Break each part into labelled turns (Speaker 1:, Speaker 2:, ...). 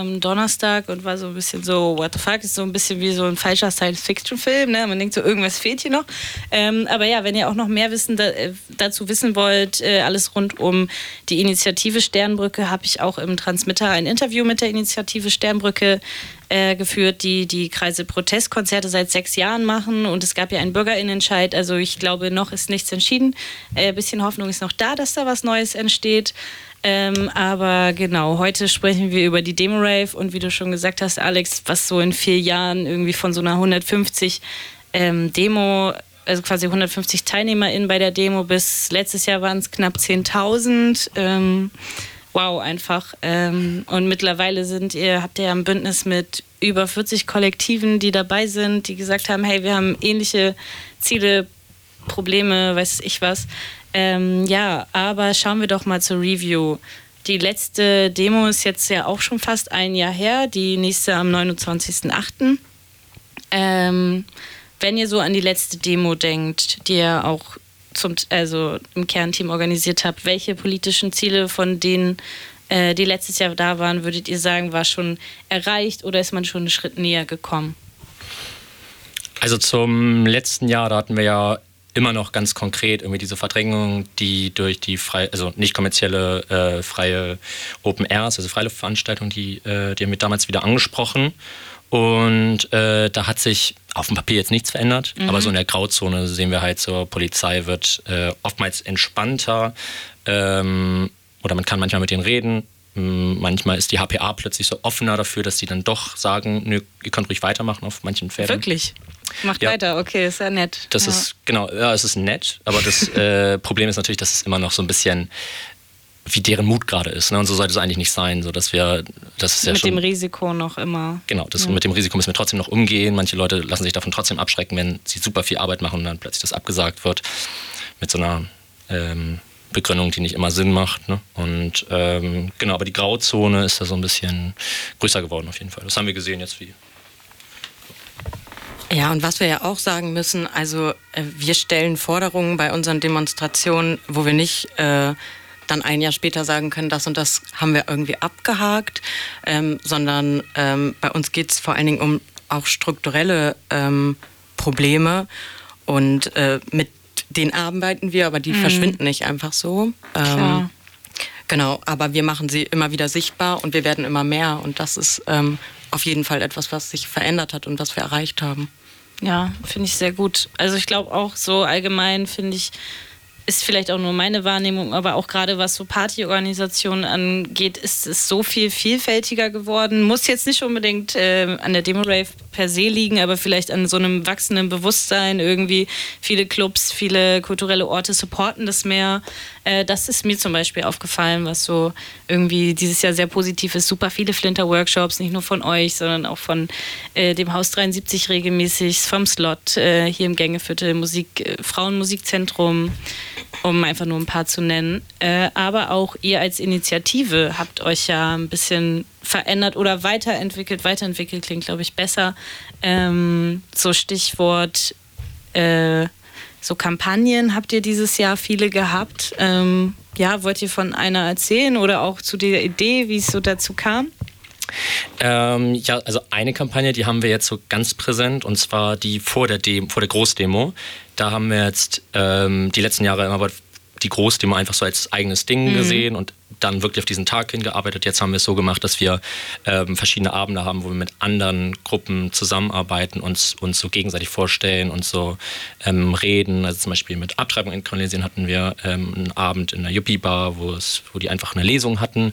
Speaker 1: am Donnerstag und war so ein bisschen so, what the fuck, ist so ein bisschen wie so ein falscher Science-Fiction-Film, ne? Man denkt so, irgendwas fehlt hier noch. Aber ja, wenn ihr auch noch mehr dazu wissen wollt, alles rund um die Initiative Sternbrücke, habe ich auch im Transmitter ein Interview mit der Initiative Sternbrücke geführt, die Kreise Protestkonzerte seit 6 Jahren machen, und es gab ja einen BürgerInnenentscheid, also ich glaube, noch ist nichts entschieden. Ein bisschen Hoffnung ist noch da, dass da was Neues entsteht. Aber genau, heute sprechen wir über die Demo-Rave, und wie du schon gesagt hast, Alex, was so in 4 Jahren irgendwie von so einer 150 Demo, also quasi 150 TeilnehmerInnen bei der Demo, bis letztes Jahr waren es knapp 10.000. Wow, einfach. Und mittlerweile habt ihr ja ein Bündnis mit über 40 Kollektiven, die dabei sind, die gesagt haben, hey, wir haben ähnliche Ziele, Probleme, weiß ich was. Ja, aber schauen wir doch mal zur Review. Die letzte Demo ist jetzt ja auch schon fast 1 Jahr her, die nächste am 29.08. Wenn ihr so an die letzte Demo denkt, die ihr auch im Kernteam organisiert habt, welche politischen Ziele von denen, die letztes Jahr da waren, würdet ihr sagen, war schon erreicht oder ist man schon einen Schritt näher gekommen?
Speaker 2: Also zum letzten Jahr, da hatten wir ja immer noch ganz konkret irgendwie diese Verdrängung, die durch die nicht kommerzielle freie Open Airs, also Freiluftveranstaltungen, die haben wir damals wieder angesprochen. Und da hat sich auf dem Papier jetzt nichts verändert, aber so in der Grauzone sehen wir halt so, Polizei wird oftmals entspannter, oder man kann manchmal mit denen reden. Manchmal ist die HPA plötzlich so offener dafür, dass die dann doch sagen, nö, ihr könnt ruhig weitermachen auf manchen Fällen.
Speaker 1: Wirklich? Macht weiter, okay, ist ja nett.
Speaker 2: Das ist, genau, ja, es ist nett, aber das Problem ist natürlich, dass es immer noch so ein bisschen wie deren Mut gerade ist. Ne? Und so sollte es eigentlich nicht sein. So, das ist ja
Speaker 1: mit
Speaker 2: schon,
Speaker 1: dem Risiko noch immer.
Speaker 2: Genau, mit dem Risiko müssen wir trotzdem noch umgehen. Manche Leute lassen sich davon trotzdem abschrecken, wenn sie super viel Arbeit machen und dann plötzlich das abgesagt wird. Mit so einer Begründung, die nicht immer Sinn macht. Ne? Und genau, aber die Grauzone ist da so ein bisschen größer geworden auf jeden Fall. Das haben wir gesehen jetzt wie.
Speaker 3: Ja, und was wir ja auch sagen müssen, also wir stellen Forderungen bei unseren Demonstrationen, wo wir nicht dann 1 Jahr später sagen können, das und das haben wir irgendwie abgehakt, sondern bei uns geht es vor allen Dingen um auch strukturelle Probleme, und mit denen arbeiten wir, aber die verschwinden nicht einfach so.
Speaker 1: Klar.
Speaker 3: Genau, aber wir machen sie immer wieder sichtbar und wir werden immer mehr, und das ist auf jeden Fall etwas, was sich verändert hat und was wir erreicht haben.
Speaker 1: Ja, finde ich sehr gut. Also ich glaube auch so allgemein, finde ich, ist vielleicht auch nur meine Wahrnehmung, aber auch gerade was so Partyorganisationen angeht, ist es so viel vielfältiger geworden. Muss jetzt nicht unbedingt an der Demo-Rave per se liegen, aber vielleicht an so einem wachsenden Bewusstsein irgendwie. Viele Clubs, viele kulturelle Orte supporten das mehr. Das ist mir zum Beispiel aufgefallen, was so irgendwie dieses Jahr sehr positiv ist. Super viele Flinter-Workshops, nicht nur von euch, sondern auch von dem Haus 73 regelmäßig, vom Slot, hier im Gängeviertel, Frauenmusikzentrum, um einfach nur ein paar zu nennen. Aber auch ihr als Initiative habt euch ja ein bisschen verändert oder weiterentwickelt. Weiterentwickelt klingt, glaube ich, besser. So Stichwort so Kampagnen habt ihr dieses Jahr viele gehabt. Ja, wollt ihr von einer erzählen oder auch zu der Idee, wie es so dazu kam?
Speaker 2: Ja, also eine Kampagne, die haben wir jetzt so ganz präsent, und zwar die vor der Großdemo. Da haben wir jetzt die letzten Jahre immer die Großdemo einfach so als eigenes Ding gesehen und dann wirklich auf diesen Tag hingearbeitet. Jetzt haben wir es so gemacht, dass wir verschiedene Abende haben, wo wir mit anderen Gruppen zusammenarbeiten, uns so gegenseitig vorstellen und so reden. Also zum Beispiel mit Abtreibung entkriminalisieren hatten wir einen Abend in der Yuppie-Bar, wo die einfach eine Lesung hatten.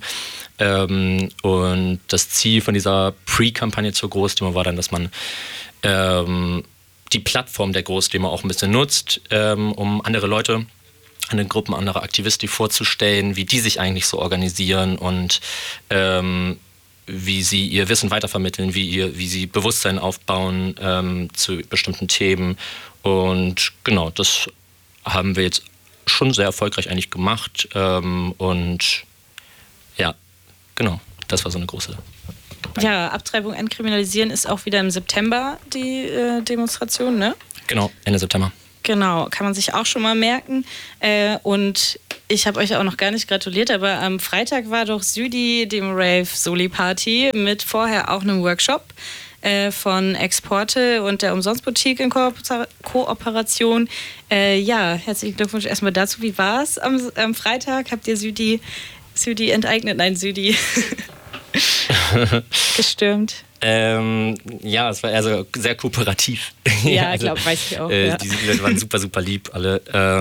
Speaker 2: Und das Ziel von dieser Pre-Kampagne zur Großdemo war dann, dass man die Plattform der Großdemo auch ein bisschen nutzt, um andere Leute, andere Gruppen, andere Aktivisten vorzustellen, wie die sich eigentlich so organisieren und wie sie ihr Wissen weitervermitteln, wie sie Bewusstsein aufbauen zu bestimmten Themen. Und genau, das haben wir jetzt schon sehr erfolgreich eigentlich gemacht. Und ja, genau, das war so eine große.
Speaker 1: Ja, Abtreibung entkriminalisieren ist auch wieder im September die Demonstration, ne?
Speaker 2: Genau, Ende September.
Speaker 1: Genau, kann man sich auch schon mal merken. Und ich habe euch auch noch gar nicht gratuliert, aber am Freitag war doch Südi, dem Rave Soli Party, mit vorher auch einem Workshop von Exporte und der Umsonstboutique in Kooperation. Ja, herzlichen Glückwunsch erstmal dazu. Wie war es am Freitag? Habt ihr Südi enteignet? Nein, Südi gestürmt?
Speaker 2: Ja, es war also sehr kooperativ.
Speaker 1: Ja,
Speaker 2: also,
Speaker 1: weiß ich auch. Ja.
Speaker 2: Die Leute waren super, super lieb, alle.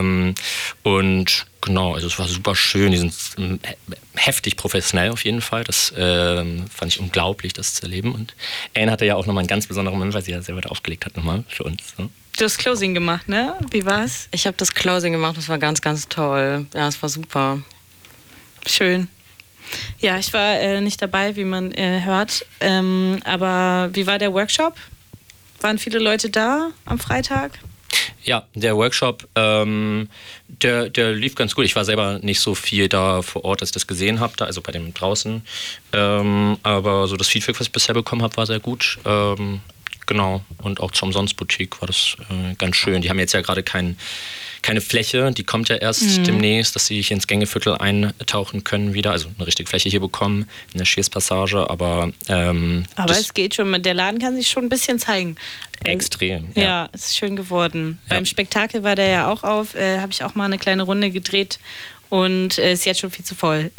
Speaker 2: Und genau, also es war super schön. Die sind heftig professionell auf jeden Fall. Das fand ich unglaublich, das zu erleben. Und Anne hatte ja auch nochmal einen ganz besonderen Moment, weil sie ja selber da aufgelegt hat nochmal für uns. So.
Speaker 1: Du hast Closing gemacht, ne? Wie war's?
Speaker 3: Ich habe das Closing gemacht, das war ganz, ganz toll. Ja, es war super.
Speaker 1: Schön. Ja, ich war nicht dabei, wie man hört. Aber wie war der Workshop? Waren viele Leute da am Freitag?
Speaker 2: Ja, der Workshop, der lief ganz gut. Ich war selber nicht so viel da vor Ort, dass ich das gesehen habe, also bei dem draußen. Aber so das Feedback, was ich bisher bekommen habe, war sehr gut. Genau. Und auch zur Umsonstboutique war das ganz schön. Die haben jetzt ja gerade keine Fläche, die kommt ja erst demnächst, dass sie hier ins Gängeviertel eintauchen können wieder, also eine richtige Fläche hier bekommen, in der Schierspassage, aber
Speaker 1: es geht schon, der Laden kann sich schon ein bisschen zeigen.
Speaker 2: Extrem,
Speaker 1: ja. Es ist schön geworden. Ja. Beim Spektakel war der ja auch auf, habe ich auch mal eine kleine Runde gedreht und ist jetzt schon viel zu voll.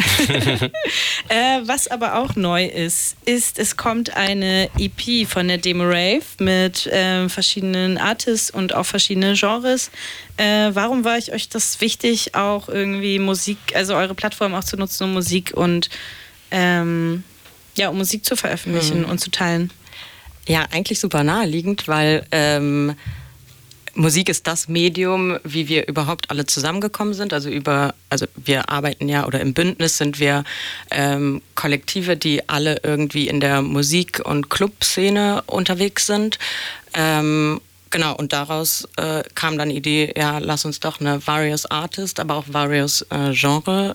Speaker 1: Was aber auch neu ist, es kommt eine EP von der Demo Rave mit verschiedenen Artists und auch verschiedenen Genres. Warum war euch das wichtig, auch irgendwie Musik, also eure Plattform auch zu nutzen, um Musik und um Musik zu veröffentlichen und zu teilen?
Speaker 3: Ja, eigentlich super naheliegend, weil Musik ist das Medium, wie wir überhaupt alle zusammengekommen sind. Also wir arbeiten ja, oder im Bündnis sind wir Kollektive, die alle irgendwie in der Musik- und Clubszene unterwegs sind. Genau, und daraus kam dann die Idee, ja, lass uns doch eine Various Artist, aber auch Various Genre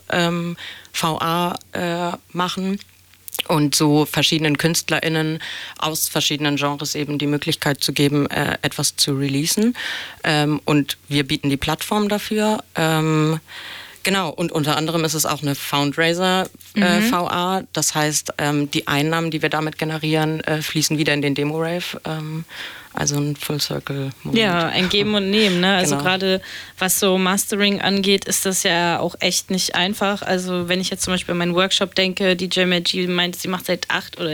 Speaker 3: VA machen. Und so verschiedenen KünstlerInnen aus verschiedenen Genres eben die Möglichkeit zu geben, etwas zu releasen. Und wir bieten die Plattform dafür. Genau, und unter anderem ist es auch eine Fundraiser-VA. Das heißt, die Einnahmen, die wir damit generieren, fließen wieder in den Demo-Rave. Also ein Full-Circle-Moment.
Speaker 1: Ja, ein Geben und Nehmen. Ne? Also
Speaker 3: genau.
Speaker 1: Gerade was so Mastering angeht, ist das ja auch echt nicht einfach. Also wenn ich jetzt zum Beispiel an meinen Workshop denke, DJ Maggie meint, sie macht seit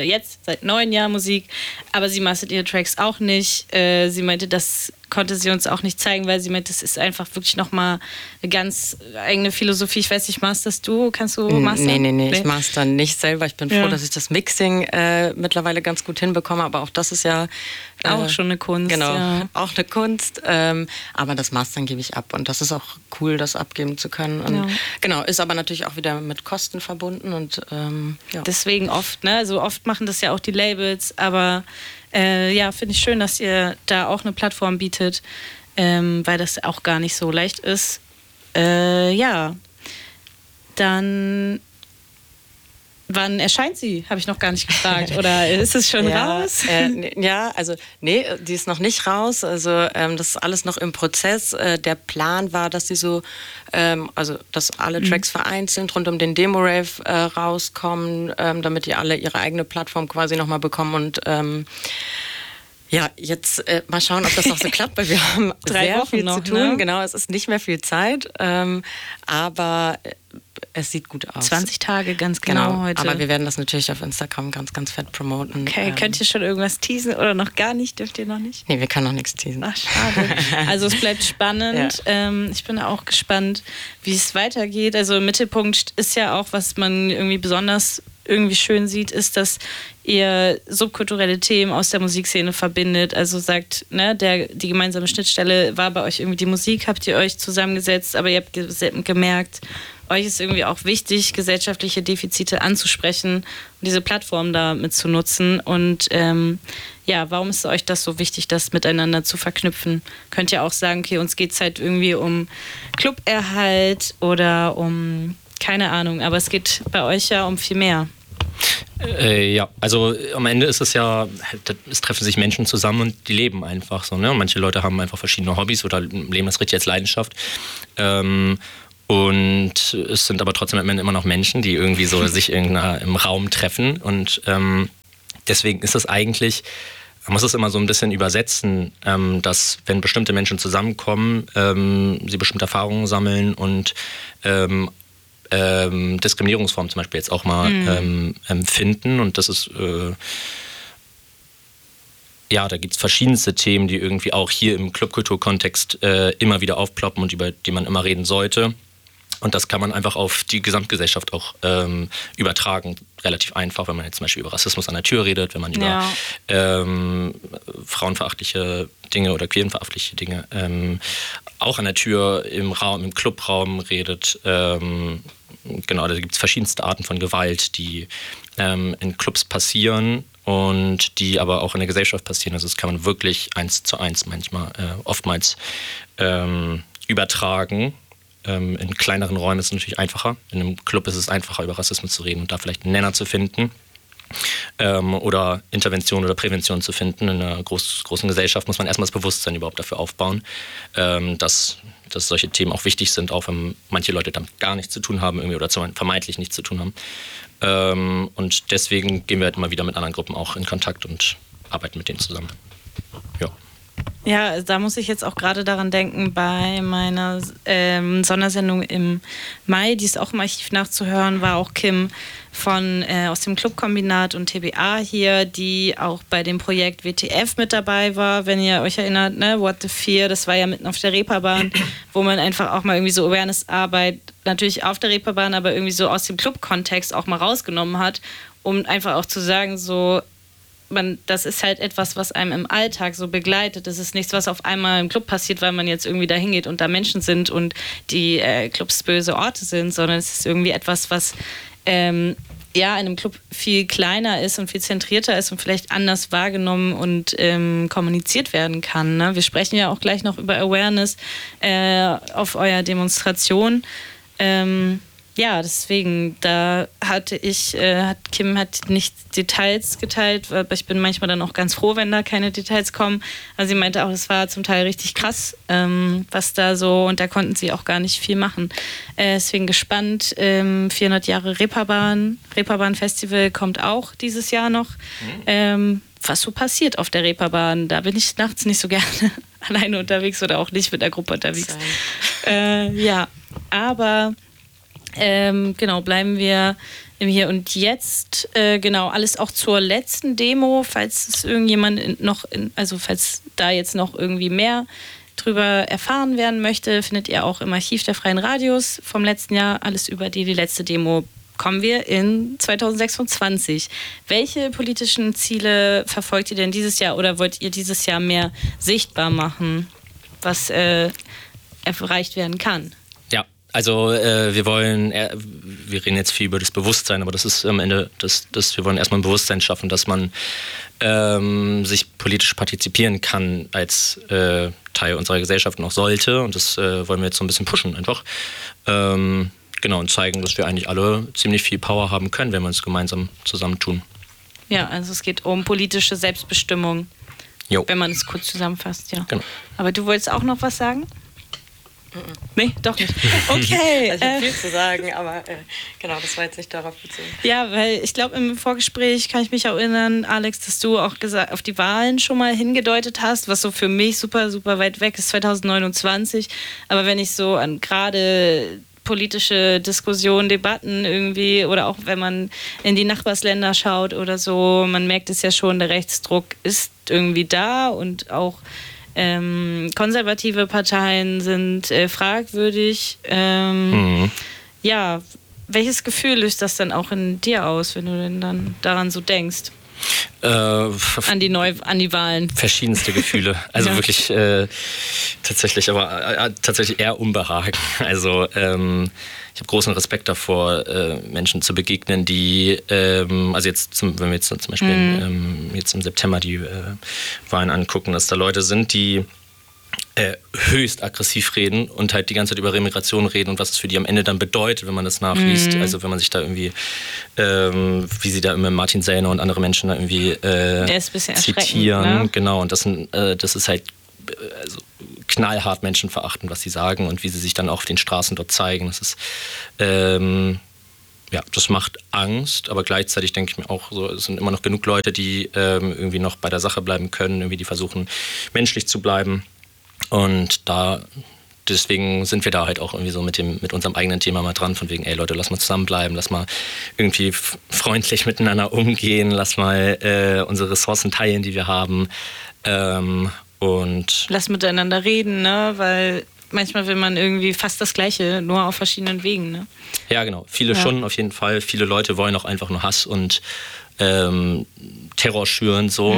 Speaker 1: 9 Jahren Musik, aber sie mastert ihre Tracks auch nicht. Sie meinte, das konnte sie uns auch nicht zeigen, weil sie meinte, das ist einfach wirklich nochmal eine ganz eigene Philosophie. Ich weiß nicht, masterst du? Kannst du mastern?
Speaker 3: Nee, ich master nicht selber. Ich bin froh, dass ich das Mixing mittlerweile ganz gut hinbekomme, aber auch das ist ja
Speaker 1: auch schon eine Kunst.
Speaker 3: Genau,
Speaker 1: ja.
Speaker 3: Auch eine Kunst. Aber das Mastern gebe ich ab und das ist auch cool, das abgeben zu können. Und genau, ist aber natürlich auch wieder mit Kosten verbunden und
Speaker 1: deswegen oft, ne? Also oft machen das ja auch die Labels, aber finde ich schön, dass ihr da auch eine Plattform bietet, weil das auch gar nicht so leicht ist. Dann wann erscheint sie? Habe ich noch gar nicht gefragt. Oder ist es schon raus?
Speaker 3: Die ist noch nicht raus. Also das ist alles noch im Prozess. Der Plan war, dass sie dass alle Tracks vereinzelt rund um den Demo-Rave rauskommen, damit die alle ihre eigene Plattform quasi nochmal bekommen und jetzt mal schauen, ob das noch so klappt, weil wir haben
Speaker 1: 3
Speaker 3: sehr
Speaker 1: Wochen
Speaker 3: viel
Speaker 1: noch,
Speaker 3: zu tun.
Speaker 1: Ne?
Speaker 3: Genau, es ist nicht mehr viel Zeit, aber es sieht gut aus.
Speaker 1: 20 Tage, ganz genau heute.
Speaker 3: Aber wir werden das natürlich auf Instagram ganz, ganz fett promoten.
Speaker 1: Okay, könnt ihr schon irgendwas teasen oder noch gar nicht? Dürft ihr noch nicht?
Speaker 3: Nee, wir können noch nichts teasen.
Speaker 1: Ach, schade. Also es bleibt spannend. Ja. Ich bin auch gespannt, wie es weitergeht. Also im Mittelpunkt ist ja auch, was man irgendwie besonders irgendwie schön sieht, ist, dass ihr subkulturelle Themen aus der Musikszene verbindet. Also sagt, ne, die gemeinsame Schnittstelle war bei euch irgendwie die Musik, habt ihr euch zusammengesetzt, aber ihr habt gemerkt, euch ist irgendwie auch wichtig, gesellschaftliche Defizite anzusprechen und diese Plattform da mit zu nutzen. Und warum ist euch das so wichtig, das miteinander zu verknüpfen? Könnt ihr auch sagen, okay, uns geht es halt irgendwie um Cluberhalt oder um, keine Ahnung, aber es geht bei euch ja um viel mehr.
Speaker 2: Also am Ende ist es ja, es treffen sich Menschen zusammen und die leben einfach so, ne? Manche Leute haben einfach verschiedene Hobbys oder leben das richtig als Leidenschaft. Und es sind aber trotzdem immer noch Menschen, die irgendwie so sich im Raum treffen. Und deswegen ist es eigentlich, man muss es immer so ein bisschen übersetzen, dass wenn bestimmte Menschen zusammenkommen, sie bestimmte Erfahrungen sammeln und Diskriminierungsformen zum Beispiel jetzt auch mal empfinden. Und das ist, da gibt es verschiedenste Themen, die irgendwie auch hier im Clubkulturkontext immer wieder aufploppen und über die man immer reden sollte. Und das kann man einfach auf die Gesamtgesellschaft auch übertragen. Relativ einfach, wenn man jetzt zum Beispiel über Rassismus an der Tür redet, wenn man über frauenverachtliche Dinge oder queerenverachtliche Dinge auch an der Tür im Clubraum redet. Genau, da gibt es verschiedenste Arten von Gewalt, die in Clubs passieren und die aber auch in der Gesellschaft passieren. Also das kann man wirklich 1:1 oftmals übertragen. In kleineren Räumen ist es natürlich einfacher. In einem Club ist es einfacher, über Rassismus zu reden und da vielleicht einen Nenner zu finden. Oder Intervention oder Prävention zu finden. In einer großen Gesellschaft muss man erstmal das Bewusstsein überhaupt dafür aufbauen, dass solche Themen auch wichtig sind, auch wenn manche Leute damit gar nichts zu tun haben irgendwie oder vermeintlich nichts zu tun haben. Und deswegen gehen wir halt immer wieder mit anderen Gruppen auch in Kontakt und arbeiten mit denen zusammen. Ja.
Speaker 1: Ja, da muss ich jetzt auch gerade daran denken, bei meiner Sondersendung im Mai, die ist auch im Archiv nachzuhören, war auch Kim aus dem Clubkombinat und TBA hier, die auch bei dem Projekt WTF mit dabei war, wenn ihr euch erinnert, ne, What the Fear, das war ja mitten auf der Reeperbahn, wo man einfach auch mal irgendwie so Awareness-Arbeit, natürlich auf der Reeperbahn, aber irgendwie so aus dem Club-Kontext auch mal rausgenommen hat, um einfach auch zu sagen, so, das ist halt etwas, was einem im Alltag so begleitet. Das ist nichts, was auf einmal im Club passiert, weil man jetzt irgendwie da hingeht und da Menschen sind und die Clubs böse Orte sind, sondern es ist irgendwie etwas, was in einem Club viel kleiner ist und viel zentrierter ist und vielleicht anders wahrgenommen und kommuniziert werden kann. Ne? Wir sprechen ja auch gleich noch über Awareness auf eurer Demonstration. Deswegen, da Kim nicht Details geteilt, aber ich bin manchmal dann auch ganz froh, wenn da keine Details kommen. Also sie meinte auch, es war zum Teil richtig krass, was da so, und da konnten sie auch gar nicht viel machen. Deswegen gespannt, 400 Jahre Reeperbahn-Festival kommt auch dieses Jahr noch. Was so passiert auf der Reeperbahn, da bin ich nachts nicht so gerne alleine unterwegs oder auch nicht mit der Gruppe unterwegs. Aber bleiben wir im Hier und Jetzt. Alles auch zur letzten Demo, falls es irgendjemand falls da jetzt noch irgendwie mehr drüber erfahren werden möchte, findet ihr auch im Archiv der Freien Radios vom letzten Jahr alles über die letzte Demo. Kommen wir in 2026. Welche politischen Ziele verfolgt ihr denn dieses Jahr oder wollt ihr dieses Jahr mehr sichtbar machen, was erreicht werden kann?
Speaker 2: Also wir reden jetzt viel über das Bewusstsein, aber das ist am Ende, wir wollen erstmal ein Bewusstsein schaffen, dass man sich politisch partizipieren kann als Teil unserer Gesellschaft noch sollte, und das wollen wir jetzt so ein bisschen pushen einfach. Und zeigen, dass wir eigentlich alle ziemlich viel Power haben können, wenn wir uns gemeinsam zusammentun.
Speaker 1: Ja, also es geht um politische Selbstbestimmung, wenn man es kurz zusammenfasst, ja. Genau. Aber du wolltest auch noch was sagen? Nee, doch nicht. Okay.
Speaker 3: Also ich habe viel zu sagen, aber das war jetzt nicht darauf bezogen.
Speaker 1: Ja, weil ich glaube, im Vorgespräch kann ich mich erinnern, Alex, dass du auch auf die Wahlen schon mal hingedeutet hast, was so für mich super, super weit weg ist, 2029. Aber wenn ich so an gerade politische Diskussionen, Debatten irgendwie, oder auch wenn man in die Nachbarsländer schaut oder so, man merkt es ja schon, der Rechtsdruck ist irgendwie da und auch konservative Parteien sind fragwürdig. Welches Gefühl löst das dann auch in dir aus, wenn du denn dann daran so denkst? An die Wahlen.
Speaker 2: Verschiedenste Gefühle. Also wirklich tatsächlich eher Unbehagen. Also ich habe großen Respekt davor, Menschen zu begegnen, die, wenn wir jetzt zum Beispiel jetzt im September die Wahlen angucken, dass da Leute sind, die höchst aggressiv reden und halt die ganze Zeit über Remigration reden und was es für die am Ende dann bedeutet, wenn man das nachliest. Also wenn man sich da irgendwie, wie sie da immer Martin Sellner und andere Menschen da irgendwie
Speaker 1: der ist ein bisschen
Speaker 2: zitieren.
Speaker 1: Ne?
Speaker 2: Genau, und das ist halt knallhart menschenverachtend, was sie sagen und wie sie sich dann auch auf den Straßen dort zeigen. Das ist, das macht Angst, aber gleichzeitig denke ich mir auch, so, es sind immer noch genug Leute, die irgendwie noch bei der Sache bleiben können, irgendwie die versuchen, menschlich zu bleiben. Und deswegen sind wir da halt auch irgendwie so mit unserem eigenen Thema mal dran, von wegen, ey Leute, lass mal zusammenbleiben, lass mal irgendwie freundlich miteinander umgehen, lass mal unsere Ressourcen teilen, die wir haben. Und
Speaker 1: lass miteinander reden, ne? Weil manchmal will man irgendwie fast das Gleiche, nur auf verschiedenen Wegen, ne?
Speaker 2: Ja, genau. Viele schon, auf jeden Fall. Viele Leute wollen auch einfach nur Hass und Terror schüren, so.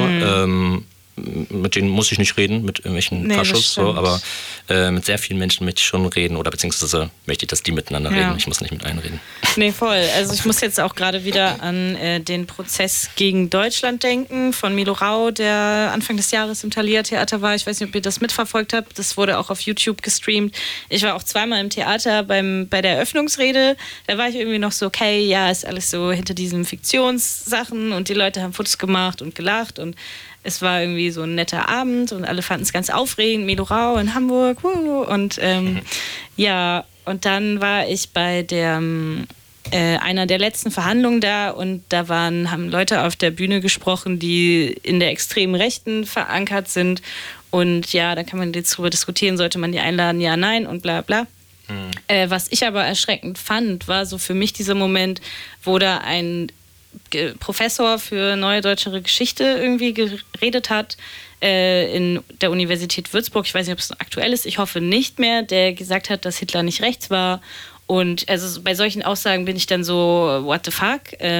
Speaker 2: Mit denen muss ich nicht reden, mit irgendwelchen Faschos, so, aber mit sehr vielen Menschen möchte ich schon reden oder beziehungsweise möchte ich, dass die miteinander reden. Ich muss nicht mit allen reden.
Speaker 1: Nee, voll. Also ich muss jetzt auch gerade wieder an den Prozess gegen Deutschland denken von Milo Rau, der Anfang des Jahres im Thalia Theater war. Ich weiß nicht, ob ihr das mitverfolgt habt. Das wurde auch auf YouTube gestreamt. Ich war auch zweimal im Theater bei der Eröffnungsrede. Da war ich irgendwie noch so, okay, ja, ist alles so hinter diesen Fiktionssachen und die Leute haben Fotos gemacht und gelacht und es war irgendwie so ein netter Abend und alle fanden es ganz aufregend. Milo Rau in Hamburg. Und und dann war ich bei einer der letzten Verhandlungen da und da haben Leute auf der Bühne gesprochen, die in der extremen Rechten verankert sind. Und ja, da kann man jetzt drüber diskutieren, sollte man die einladen, ja, nein und bla bla. Was ich aber erschreckend fand, war so für mich dieser Moment, wo da ein Professor für Neue Deutsche Geschichte irgendwie geredet hat in der Universität Würzburg. Ich weiß nicht, ob es aktuell ist. Ich hoffe nicht mehr. Der gesagt hat, dass Hitler nicht rechts war. Und also bei solchen Aussagen bin ich dann so, what the fuck?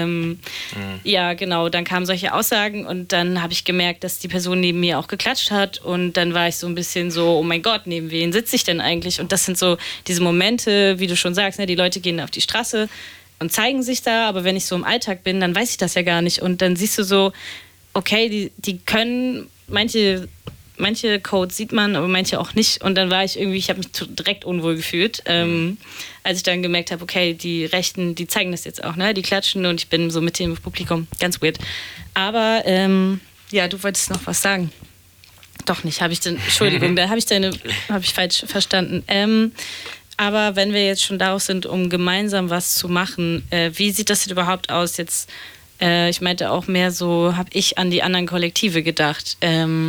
Speaker 1: Ja, genau. Dann kamen solche Aussagen und dann habe ich gemerkt, dass die Person neben mir auch geklatscht hat. Und dann war ich so ein bisschen so, oh mein Gott, neben wen sitze ich denn eigentlich? Und das sind so diese Momente, wie du schon sagst, ne? Die Leute gehen auf die Straße und zeigen sich da, aber wenn ich so im Alltag bin, dann weiß ich das ja gar nicht. Und dann siehst du so, okay, die können, manche Codes sieht man, aber manche auch nicht. Und dann war ich habe mich direkt unwohl gefühlt, als ich dann gemerkt habe, okay, die Rechten, die zeigen das jetzt auch, ne? Die klatschen und ich bin so mit dem Publikum. Ganz weird. Aber, du wolltest noch was sagen. Doch nicht, Entschuldigung, da habe ich falsch verstanden. Aber wenn wir jetzt schon darauf sind, um gemeinsam was zu machen, wie sieht das denn überhaupt aus jetzt? Ich meinte auch mehr so, habe ich an die anderen Kollektive gedacht.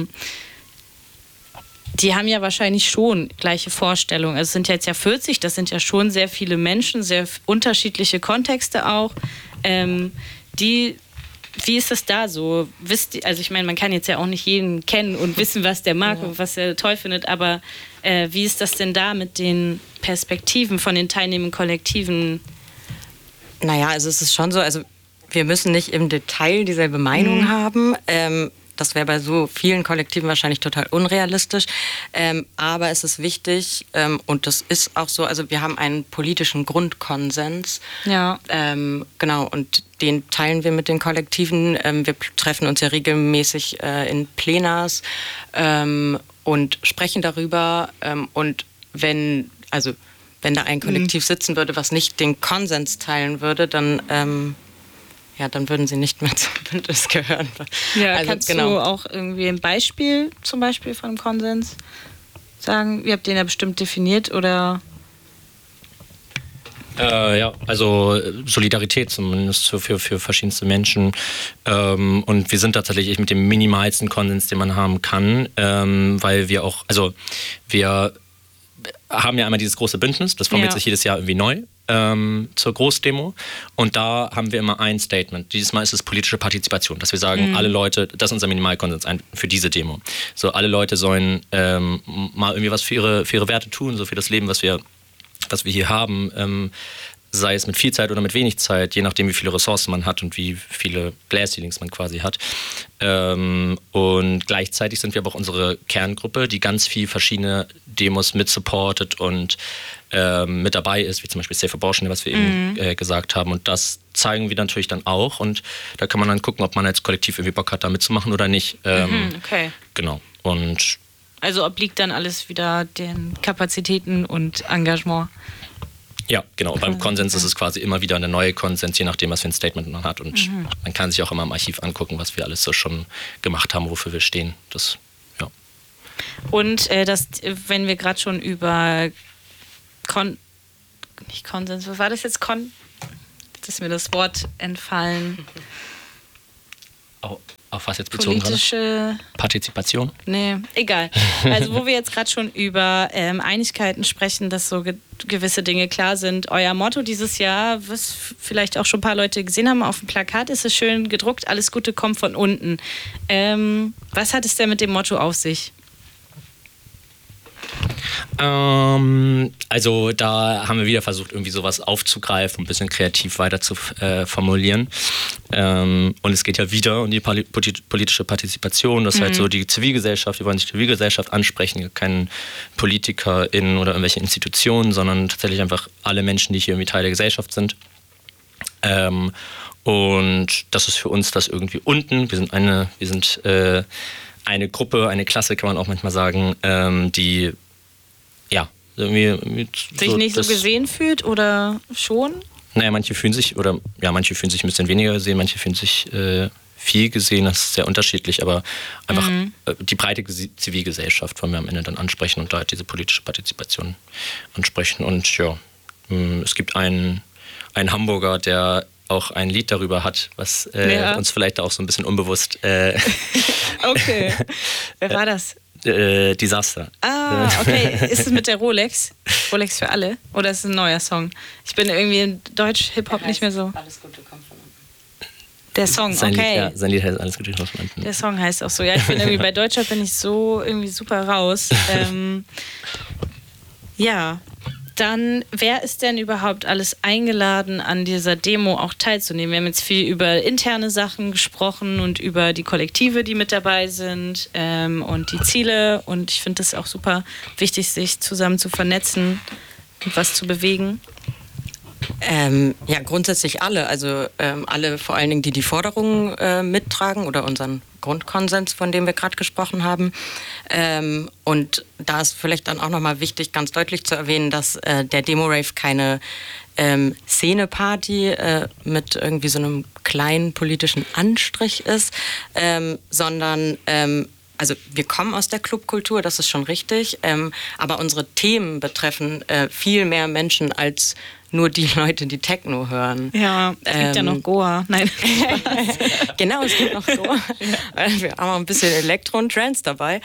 Speaker 1: Die haben ja wahrscheinlich schon gleiche Vorstellungen. Also es sind jetzt ja 40, das sind ja schon sehr viele Menschen, sehr unterschiedliche Kontexte auch. Wie ist das da so? Also ich meine, man kann jetzt ja auch nicht jeden kennen und wissen, was der mag und was er toll findet, aber wie ist das denn da mit den Perspektiven von den teilnehmenden Kollektiven?
Speaker 3: Naja, also es ist schon so, also wir müssen nicht im Detail dieselbe Meinung haben. Das wäre bei so vielen Kollektiven wahrscheinlich total unrealistisch. Aber es ist wichtig, und das ist auch so, also wir haben einen politischen Grundkonsens.
Speaker 1: Ja.
Speaker 3: Genau, und den teilen wir mit den Kollektiven. Wir treffen uns ja regelmäßig in Plenars und sprechen darüber. Und wenn da ein Kollektiv sitzen würde, was nicht den Konsens teilen würde, dann würden sie nicht mehr zum Bündnis gehören.
Speaker 1: Ja, also, kannst du auch irgendwie ein Beispiel zum Beispiel von einem Konsens sagen? Ihr habt den ja bestimmt definiert, oder?
Speaker 2: Also Solidarität zumindest für verschiedenste Menschen. Und wir sind tatsächlich mit dem minimalsten Konsens, den man haben kann, weil wir haben ja einmal dieses große Bündnis, das formiert sich jedes Jahr irgendwie neu. Zur Großdemo, und da haben wir immer ein Statement. Dieses Mal ist es politische Partizipation, dass wir sagen, alle Leute, das ist unser Minimalkonsens für diese Demo. So, alle Leute sollen mal irgendwie was für ihre Werte tun, so für das Leben, was wir hier haben, sei es mit viel Zeit oder mit wenig Zeit, je nachdem, wie viele Ressourcen man hat und wie viele Glass-Ceilings man quasi hat. Und gleichzeitig sind wir aber auch unsere Kerngruppe, die ganz viel verschiedene Demos mitsupportet und mit dabei ist, wie zum Beispiel Safe Abortion, was wir eben gesagt haben. Und das zeigen wir natürlich dann auch. Und da kann man dann gucken, ob man als Kollektiv irgendwie Bock hat, da mitzumachen oder nicht.
Speaker 1: Okay.
Speaker 2: Genau. Und
Speaker 1: also obliegt dann alles wieder den Kapazitäten und Engagement.
Speaker 2: Ja, genau. Und beim Konsens ist es quasi immer wieder eine neue Konsens, je nachdem, was für ein Statement man hat. Und man kann sich auch immer im Archiv angucken, was wir alles so schon gemacht haben, wofür wir stehen. Das, ja.
Speaker 1: Und wenn wir gerade schon über nicht Konsens, was war das jetzt? Jetzt ist mir das Wort entfallen.
Speaker 2: Auf was jetzt bezogen?
Speaker 1: Politische
Speaker 2: Partizipation?
Speaker 1: Nee, egal. Also wo wir jetzt gerade schon über Einigkeiten sprechen, dass so gewisse Dinge klar sind. Euer Motto dieses Jahr, was vielleicht auch schon ein paar Leute gesehen haben, auf dem Plakat ist es schön gedruckt, alles Gute kommt von unten. Was hat es denn mit dem Motto auf sich?
Speaker 2: Also da haben wir wieder versucht, irgendwie sowas aufzugreifen, ein bisschen kreativ weiter zu formulieren. Und es geht ja wieder um die politische Partizipation, das ist halt so die Zivilgesellschaft, wir wollen die Zivilgesellschaft ansprechen, keinen PolitikerInnen oder irgendwelche Institutionen, sondern tatsächlich einfach alle Menschen, die hier irgendwie Teil der Gesellschaft sind. Und das ist für uns das irgendwie unten. Wir sind eine Gruppe, eine Klasse, kann man auch manchmal sagen, die irgendwie
Speaker 1: sich nicht so gesehen fühlt oder schon?
Speaker 2: Naja, manche fühlen sich ein bisschen weniger gesehen, manche fühlen sich viel gesehen, das ist sehr unterschiedlich, aber einfach die breite Zivilgesellschaft wollen wir am Ende dann ansprechen und da halt diese politische Partizipation ansprechen. Und ja, es gibt einen Hamburger, der auch ein Lied darüber hat, was uns vielleicht auch so ein bisschen unbewusst
Speaker 1: Okay, wer war das?
Speaker 2: Disaster.
Speaker 1: Ah, okay. Ist es mit der Rolex? Rolex für alle? Oder ist es ein neuer Song? Ich bin irgendwie in Deutsch-Hip-Hop nicht mehr so. Alles Gute kommt von unten. Der Song, okay.
Speaker 2: Sein Lied heißt Alles Gute kommt von unten.
Speaker 1: Der Song heißt auch so. Ja, ich bin irgendwie bei Deutschrap bin ich so irgendwie super raus. Ja. Dann, wer ist denn überhaupt alles eingeladen, an dieser Demo auch teilzunehmen? Wir haben jetzt viel über interne Sachen gesprochen und über die Kollektive, die mit dabei sind und die Ziele. Und ich finde es auch super wichtig, sich zusammen zu vernetzen und was zu bewegen.
Speaker 3: Ja, grundsätzlich alle. Also alle vor allen Dingen, die Forderungen mittragen oder unseren Grundkonsens, von dem wir gerade gesprochen haben. Und da ist vielleicht dann auch nochmal wichtig, ganz deutlich zu erwähnen, dass der Demo-Rave keine Szeneparty mit irgendwie so einem kleinen politischen Anstrich ist, sondern also wir kommen aus der Clubkultur, das ist schon richtig, aber unsere Themen betreffen viel mehr Menschen als nur die Leute, die Techno hören.
Speaker 1: Ja, es gibt ja noch Goa. Nein.
Speaker 3: Genau, es gibt noch Goa. Wir haben auch ein bisschen Elektro und Trance dabei.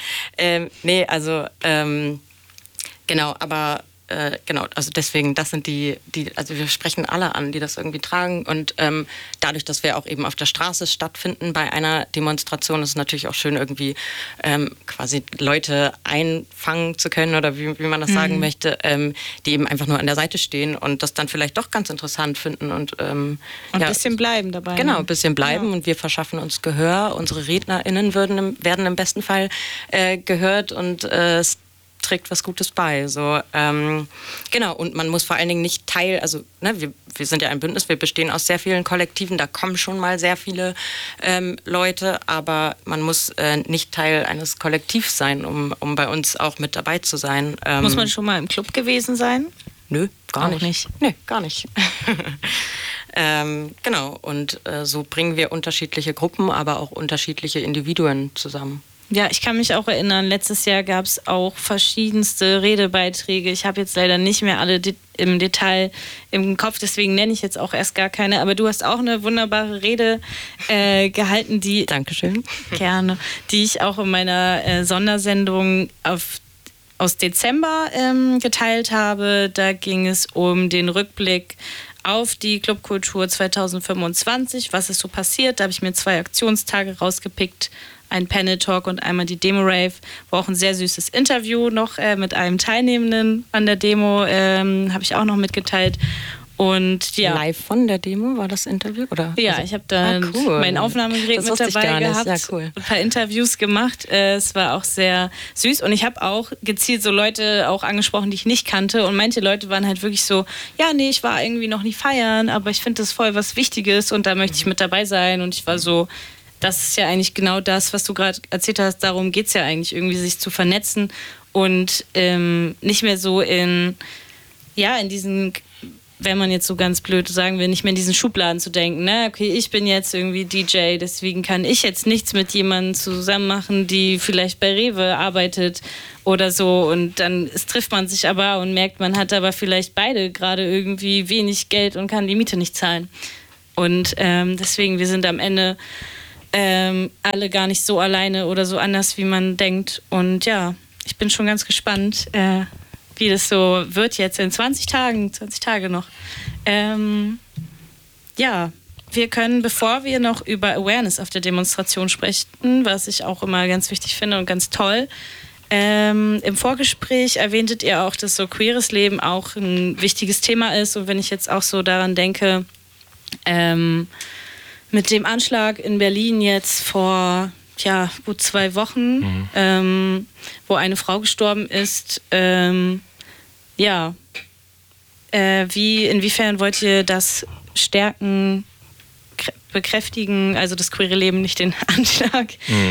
Speaker 3: Genau, aber genau, also deswegen, das sind die, also wir sprechen alle an, die das irgendwie tragen und dadurch, dass wir auch eben auf der Straße stattfinden bei einer Demonstration, ist es natürlich auch schön, irgendwie quasi Leute einfangen zu können oder wie man das sagen möchte, die eben einfach nur an der Seite stehen und das dann vielleicht doch ganz interessant finden und
Speaker 1: ein bisschen bleiben dabei.
Speaker 3: Genau, ein bisschen bleiben und wir verschaffen uns Gehör. Unsere RednerInnen werden im besten Fall gehört und es trägt was Gutes bei. So, genau, und man muss vor allen Dingen nicht also wir sind ja ein Bündnis, wir bestehen aus sehr vielen Kollektiven, da kommen schon mal sehr viele Leute, aber man muss nicht Teil eines Kollektivs sein, um bei uns auch mit dabei zu sein.
Speaker 1: Muss man schon mal im Club gewesen sein?
Speaker 3: Nö, gar
Speaker 1: auch nicht.
Speaker 3: Nee, gar nicht. Genau, und so bringen wir unterschiedliche Gruppen, aber auch unterschiedliche Individuen zusammen.
Speaker 1: Ja, ich kann mich auch erinnern, letztes Jahr gab es auch verschiedenste Redebeiträge. Ich habe jetzt leider nicht mehr alle im Detail im Kopf, deswegen nenne ich jetzt auch erst gar keine. Aber du hast auch eine wunderbare Rede gehalten, die...
Speaker 3: Dankeschön.
Speaker 1: Gerne. Die ich auch in meiner Sondersendung aus Dezember geteilt habe. Da ging es um den Rückblick auf die Clubkultur 2025. Was ist so passiert? Da habe ich mir 2 Aktionstage rausgepickt. Ein Panel-Talk und einmal die Demo-Rave, wo auch ein sehr süßes Interview noch mit einem Teilnehmenden an der Demo habe ich auch noch mitgeteilt. Und ja.
Speaker 3: Live von der Demo war das Interview? Oder?
Speaker 1: Ja, ich habe da mein Aufnahmegerät mit dabei gehabt und ein paar Interviews gemacht. Es war auch sehr süß und ich habe auch gezielt so Leute auch angesprochen, die ich nicht kannte und manche Leute waren halt wirklich so, ja, nee, ich war irgendwie noch nie feiern, aber ich finde das voll was Wichtiges und da möchte ich mit dabei sein und ich war so, das ist ja eigentlich genau das, was du gerade erzählt hast. Darum geht es ja eigentlich, irgendwie sich zu vernetzen und nicht mehr so in diesen wenn man jetzt so ganz blöd sagen will, nicht mehr in diesen Schubladen zu denken, ne? Okay, ich bin jetzt irgendwie DJ, deswegen kann ich jetzt nichts mit jemandem zusammen machen, die vielleicht bei Rewe arbeitet oder so, und dann trifft man sich aber und merkt, man hat aber vielleicht beide gerade irgendwie wenig Geld und kann die Miete nicht zahlen. Und deswegen, wir sind am Ende alle gar nicht so alleine oder so anders, wie man denkt. Und ja, ich bin schon ganz gespannt, wie das so wird jetzt in 20 Tage noch. Ja, wir können, bevor wir noch über Awareness auf der Demonstration sprechen, was ich auch immer ganz wichtig finde und ganz toll, im Vorgespräch erwähntet ihr auch, dass so queeres Leben auch ein wichtiges Thema ist. Und wenn ich jetzt auch so daran denke, mit dem Anschlag in Berlin jetzt vor gut 2 Wochen, wo eine Frau gestorben ist, inwiefern wollt ihr das stärken, bekräftigen, also das queere Leben, nicht den Anschlag?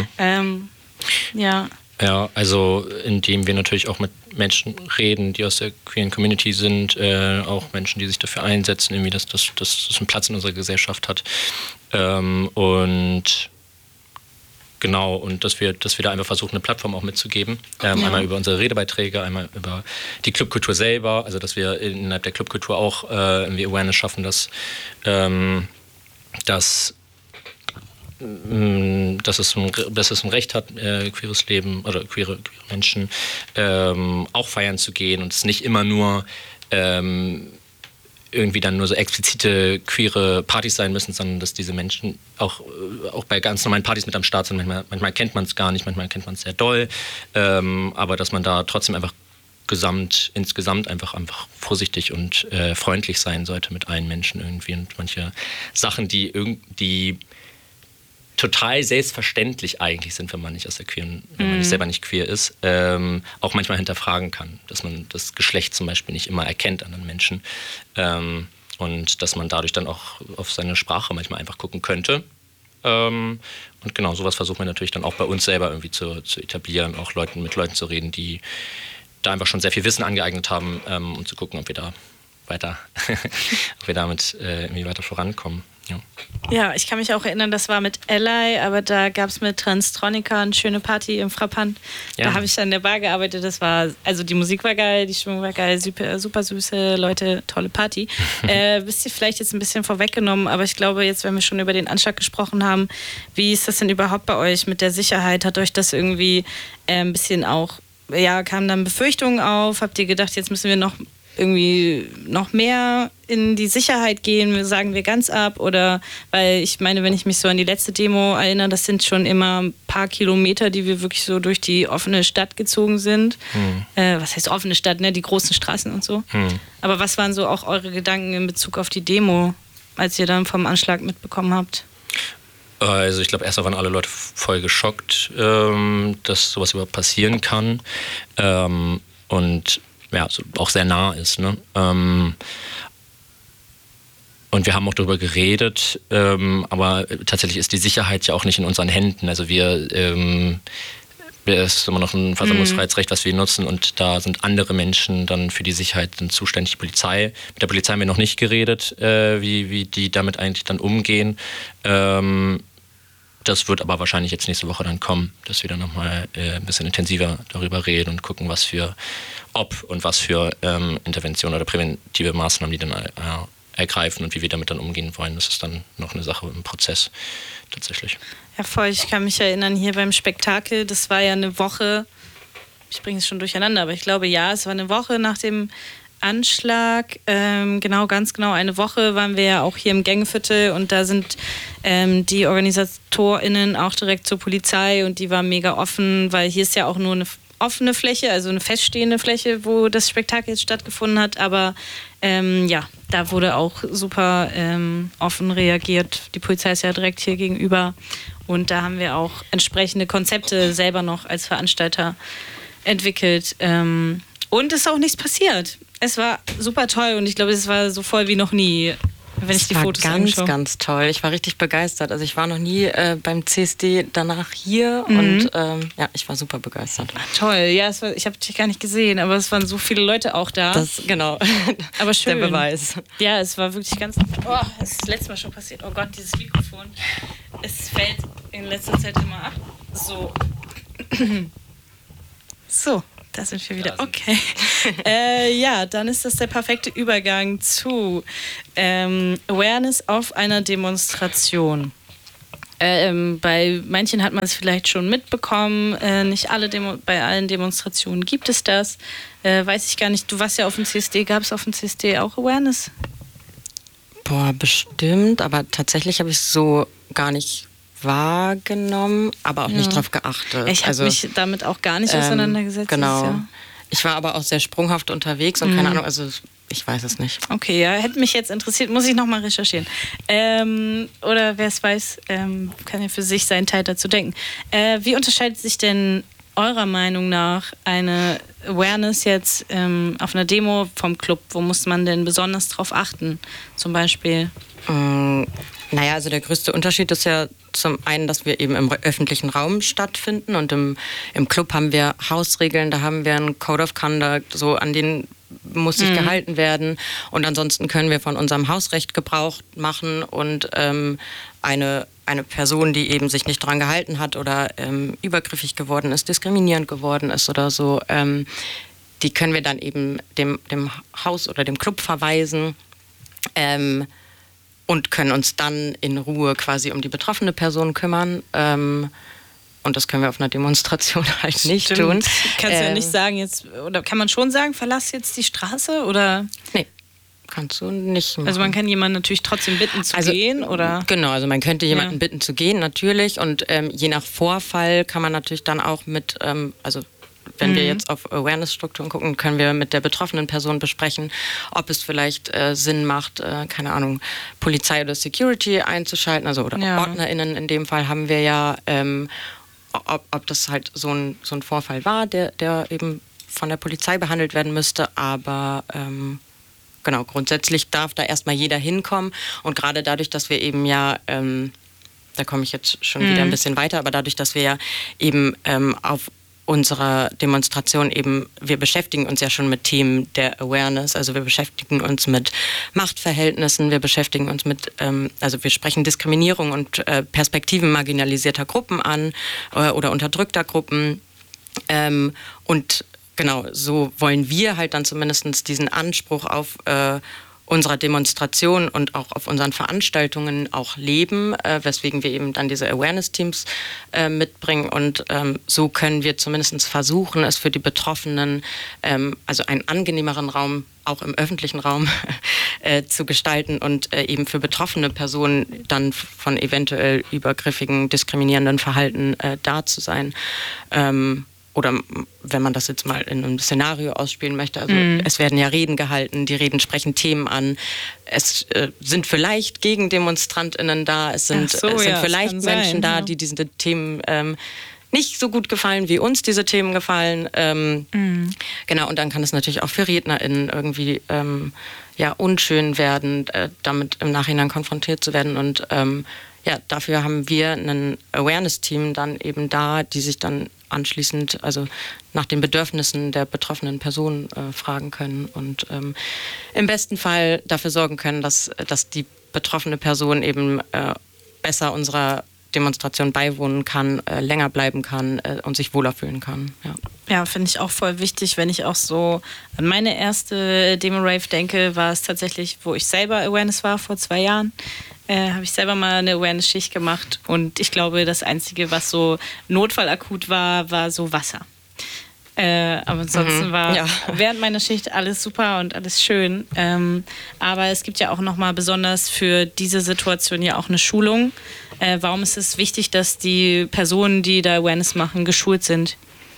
Speaker 2: Ja, also indem wir natürlich auch mit Menschen reden, die aus der queeren Community sind, auch Menschen, die sich dafür einsetzen, irgendwie, dass das einen Platz in unserer Gesellschaft hat. Und genau, und dass wir da einfach versuchen, eine Plattform auch mitzugeben. Einmal über unsere Redebeiträge, einmal über die Clubkultur selber, also dass wir innerhalb der Clubkultur auch irgendwie Awareness schaffen, dass es ein Recht hat, queeres Leben oder queere Menschen auch feiern zu gehen, und es nicht immer nur irgendwie dann nur so explizite queere Partys sein müssen, sondern dass diese Menschen auch bei ganz normalen Partys mit am Start sind. Manchmal kennt man es gar nicht, manchmal kennt man es sehr doll, aber dass man da trotzdem einfach insgesamt einfach vorsichtig und freundlich sein sollte mit allen Menschen irgendwie, und manche Sachen, die total selbstverständlich eigentlich sind, wenn man nicht wenn man nicht selber nicht queer ist, auch manchmal hinterfragen kann, dass man das Geschlecht zum Beispiel nicht immer erkennt an den Menschen, und dass man dadurch dann auch auf seine Sprache manchmal einfach gucken könnte. Und genau, sowas versuchen wir natürlich dann auch bei uns selber irgendwie zu etablieren, auch mit Leuten zu reden, die da einfach schon sehr viel Wissen angeeignet haben, und zu gucken, ob wir da damit irgendwie weiter vorankommen.
Speaker 1: Ja, ich kann mich auch erinnern, das war mit Ally, aber da gab es mit Transtronica eine schöne Party im Frappant. Ja. Da habe ich an der Bar gearbeitet. Die Musik war geil, die Stimmung war geil, super, super süße Leute, tolle Party. Bist ihr vielleicht jetzt ein bisschen vorweggenommen, aber ich glaube jetzt, wenn wir schon über den Anschlag gesprochen haben, wie ist das denn überhaupt bei euch mit der Sicherheit? Hat euch das irgendwie ein bisschen auch, kamen dann Befürchtungen auf? Habt ihr gedacht, jetzt müssen wir noch mehr in die Sicherheit gehen, sagen wir ganz ab? Oder, weil ich meine, wenn ich mich so an die letzte Demo erinnere, das sind schon immer ein paar Kilometer, die wir wirklich so durch die offene Stadt gezogen sind. Was heißt offene Stadt, ne? Die großen Straßen und so. Aber was waren so auch eure Gedanken in Bezug auf die Demo, als ihr dann vom Anschlag mitbekommen habt?
Speaker 2: Also ich glaube, erst waren alle Leute voll geschockt, dass sowas überhaupt passieren kann. Und so auch sehr nah ist. Ne? Und wir haben auch darüber geredet, aber tatsächlich ist die Sicherheit ja auch nicht in unseren Händen. Also es ist immer noch ein Versammlungsfreiheitsrecht, was wir nutzen, und da sind andere Menschen dann für die Sicherheit zuständig, die Polizei. Mit der Polizei haben wir noch nicht geredet, wie die damit eigentlich dann umgehen. Das wird aber wahrscheinlich jetzt nächste Woche dann kommen, dass wir dann nochmal ein bisschen intensiver darüber reden und gucken, was für Interventionen oder präventive Maßnahmen die dann ergreifen und wie wir damit dann umgehen wollen. Das ist dann noch eine Sache im Prozess tatsächlich.
Speaker 1: Ja, voll. Ich kann mich erinnern, hier beim Spektakel, das war ja eine Woche, ich bringe es schon durcheinander, aber ich glaube, es war eine Woche nach dem Anschlag, ganz genau eine Woche waren wir ja auch hier im Gängeviertel, und da sind die OrganisatorInnen auch direkt zur Polizei, und die war mega offen, weil hier ist ja auch nur eine offene Fläche, also eine feststehende Fläche, wo das Spektakel jetzt stattgefunden hat, aber da wurde auch super offen reagiert. Die Polizei ist ja direkt hier gegenüber, und da haben wir auch entsprechende Konzepte selber noch als Veranstalter entwickelt, und es ist auch nichts passiert. Es war super toll, und ich glaube, es war so voll wie noch nie. wenn ich die Fotos
Speaker 3: ganz,
Speaker 1: anschaue.
Speaker 3: Ganz toll. Ich war richtig begeistert. Also ich war noch nie beim CSD danach hier und ich war super begeistert.
Speaker 1: Toll, ja, ich habe dich gar nicht gesehen, aber es waren so viele Leute auch da.
Speaker 3: Genau.
Speaker 1: Aber schön.
Speaker 3: Der Beweis.
Speaker 1: Ja, es war wirklich ganz... Oh, das ist das letzte Mal schon passiert. Oh Gott, dieses Mikrofon. Es fällt in letzter Zeit immer ab. So. So, da sind wir wieder. Okay. Ja, dann ist das der perfekte Übergang zu Awareness auf einer Demonstration. Bei manchen hat man es vielleicht schon mitbekommen. Nicht bei allen Demonstrationen gibt es das. Weiß ich gar nicht. Du warst ja auf dem CSD. Gab es auf dem CSD auch Awareness?
Speaker 3: Boah, bestimmt. Aber tatsächlich habe ich es so gar nicht wahrgenommen, aber auch nicht drauf geachtet.
Speaker 1: Ich habe mich damit auch gar nicht auseinandergesetzt.
Speaker 3: Genau. Ich war aber auch sehr sprunghaft unterwegs und keine Ahnung, also ich weiß es nicht.
Speaker 1: Okay, ja, hätte mich jetzt interessiert, muss ich nochmal recherchieren. Oder wer es weiß, kann ja für sich seinen Teil dazu denken. Wie unterscheidet sich denn eurer Meinung nach eine Awareness jetzt auf einer Demo vom Club? Wo muss man denn besonders drauf achten, zum Beispiel?
Speaker 3: Naja, also der größte Unterschied ist ja zum einen, dass wir eben im öffentlichen Raum stattfinden und im Club haben wir Hausregeln, da haben wir einen Code of Conduct, so an den muss sich gehalten werden und ansonsten können wir von unserem Hausrecht Gebrauch machen und eine Person, die eben sich nicht dran gehalten hat oder übergriffig geworden ist, diskriminierend geworden ist oder so, die können wir dann eben dem Haus oder dem Club verweisen und können uns dann in Ruhe quasi um die betroffene Person kümmern. Und das können wir auf einer Demonstration halt nicht tun.
Speaker 1: Kannst du ja nicht sagen jetzt, oder kann man schon sagen, verlass jetzt die Straße, oder?
Speaker 3: Nee, kannst du nicht machen.
Speaker 1: Also man kann jemanden natürlich trotzdem bitten zu gehen, oder?
Speaker 3: Genau, also man könnte jemanden bitten zu gehen, natürlich. Und je nach Vorfall kann man natürlich dann auch mit, wenn wir jetzt auf Awareness-Strukturen gucken, können wir mit der betroffenen Person besprechen, ob es vielleicht Sinn macht, keine Ahnung, Polizei oder Security einzuschalten, also oder OrdnerInnen in dem Fall haben wir ja, ob das halt so ein Vorfall war, der eben von der Polizei behandelt werden müsste, aber genau, grundsätzlich darf da erstmal jeder hinkommen und gerade dadurch, dass wir eben ja, da komme ich jetzt schon wieder ein bisschen weiter, aber dadurch, dass wir ja eben auf unserer Demonstration eben, wir beschäftigen uns ja schon mit Themen der Awareness, also wir beschäftigen uns mit Machtverhältnissen, wir beschäftigen uns mit, also wir sprechen Diskriminierung und Perspektiven marginalisierter Gruppen an oder unterdrückter Gruppen und genau, so wollen wir halt dann zumindest diesen Anspruch auf unserer Demonstration und auch auf unseren Veranstaltungen auch leben, weswegen wir eben dann diese Awareness-Teams mitbringen und so können wir zumindest versuchen, es für die Betroffenen, also einen angenehmeren Raum, auch im öffentlichen Raum, zu gestalten und eben für betroffene Personen dann von eventuell übergriffigen, diskriminierenden Verhalten da zu sein. Oder wenn man das jetzt mal in einem Szenario ausspielen möchte, also es werden ja Reden gehalten, die Reden sprechen Themen an, es sind vielleicht GegendemonstrantInnen da, es sind vielleicht Menschen da, die diese Themen nicht so gut gefallen, wie uns diese Themen gefallen. Genau, und dann kann es natürlich auch für RednerInnen irgendwie unschön werden, damit im Nachhinein konfrontiert zu werden und dafür haben wir ein Awareness-Team dann eben da, die sich dann anschließend also nach den Bedürfnissen der betroffenen Person fragen können und im besten Fall dafür sorgen können, dass die betroffene Person eben besser unserer Demonstration beiwohnen kann, länger bleiben kann und sich wohler fühlen kann.
Speaker 1: Ja, finde ich auch voll wichtig, wenn ich auch so an meine erste Demo-Rave denke, war es tatsächlich, wo ich selber Awareness war, vor 2 Jahren. Habe ich selber mal eine Awareness-Schicht gemacht und ich glaube, das Einzige, was so notfallakut war so Wasser. Aber ansonsten war während meiner Schicht alles super und alles schön. Aber es gibt ja auch nochmal besonders für diese Situation ja auch eine Schulung. Warum ist es wichtig, dass die Personen, die da Awareness machen, geschult sind?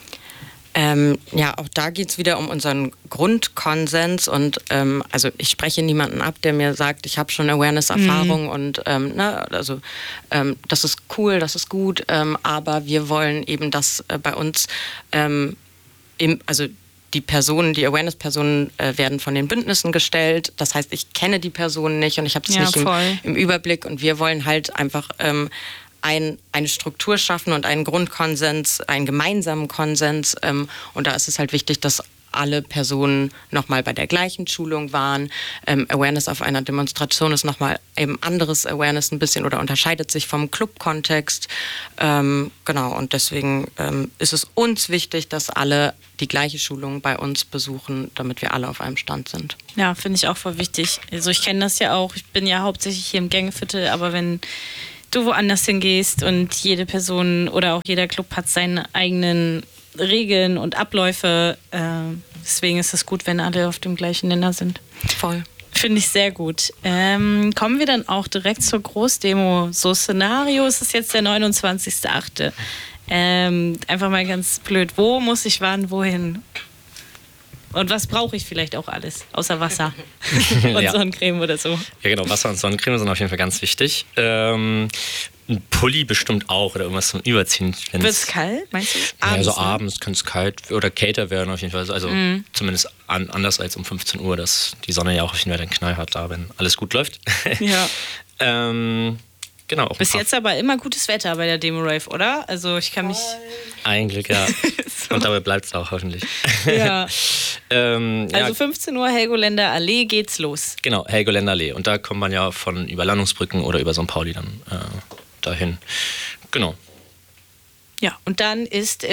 Speaker 3: Auch da geht es wieder um unseren Grundkonsens und also ich spreche niemanden ab, der mir sagt, ich habe schon Awareness-Erfahrung und das ist cool, das ist gut, aber wir wollen eben, dass bei uns die Awareness-Personen werden von den Bündnissen gestellt. Das heißt, ich kenne die Personen nicht und ich habe das nicht im Überblick. Und wir wollen halt einfach eine Struktur schaffen und einen Grundkonsens, einen gemeinsamen Konsens. Und da ist es halt wichtig, dass alle Personen nochmal bei der gleichen Schulung waren. Awareness auf einer Demonstration ist nochmal eben anderes Awareness ein bisschen oder unterscheidet sich vom Club-Kontext. Genau, und deswegen ist es uns wichtig, dass alle die gleiche Schulung bei uns besuchen, damit wir alle auf einem Stand sind.
Speaker 1: Ja, finde ich auch voll wichtig. Also ich kenne das ja auch. Ich bin ja hauptsächlich hier im Gängeviertel, aber wenn du woanders hingehst und jede Person oder auch jeder Club hat seine eigenen Regeln und Abläufe. Deswegen ist es gut, wenn alle auf dem gleichen Nenner sind.
Speaker 3: Voll.
Speaker 1: Finde ich sehr gut. Kommen wir dann auch direkt zur Großdemo. So Szenario ist es jetzt der 29.8. Einfach mal ganz blöd. Wo muss ich wann, wohin? Und was brauche ich vielleicht auch alles, außer Wasser und Sonnencreme oder so?
Speaker 2: Ja genau, Wasser und Sonnencreme sind auf jeden Fall ganz wichtig. Ein Pulli bestimmt auch oder irgendwas zum Überziehen. Wird
Speaker 1: es kalt, meinst du?
Speaker 2: Abends, ja, so abends könnte es kalt oder kälter werden auf jeden Fall. Also zumindest anders als um 15 Uhr, dass die Sonne ja auch auf jeden Fall dann knallhart da, wenn alles gut läuft.
Speaker 1: Ja.
Speaker 2: Genau.
Speaker 1: Bis jetzt aber immer gutes Wetter bei der Demo-Rave, oder? Also ich kann mich...
Speaker 2: Ein Glück, ja. So. Und dabei bleibt es auch hoffentlich.
Speaker 1: Ja. Also 15 Uhr Helgoländer Allee geht's los.
Speaker 2: Genau, Helgoländer Allee. Und da kommt man ja von über Landungsbrücken oder über St. Pauli dann dahin. Genau.
Speaker 1: Ja, und dann ist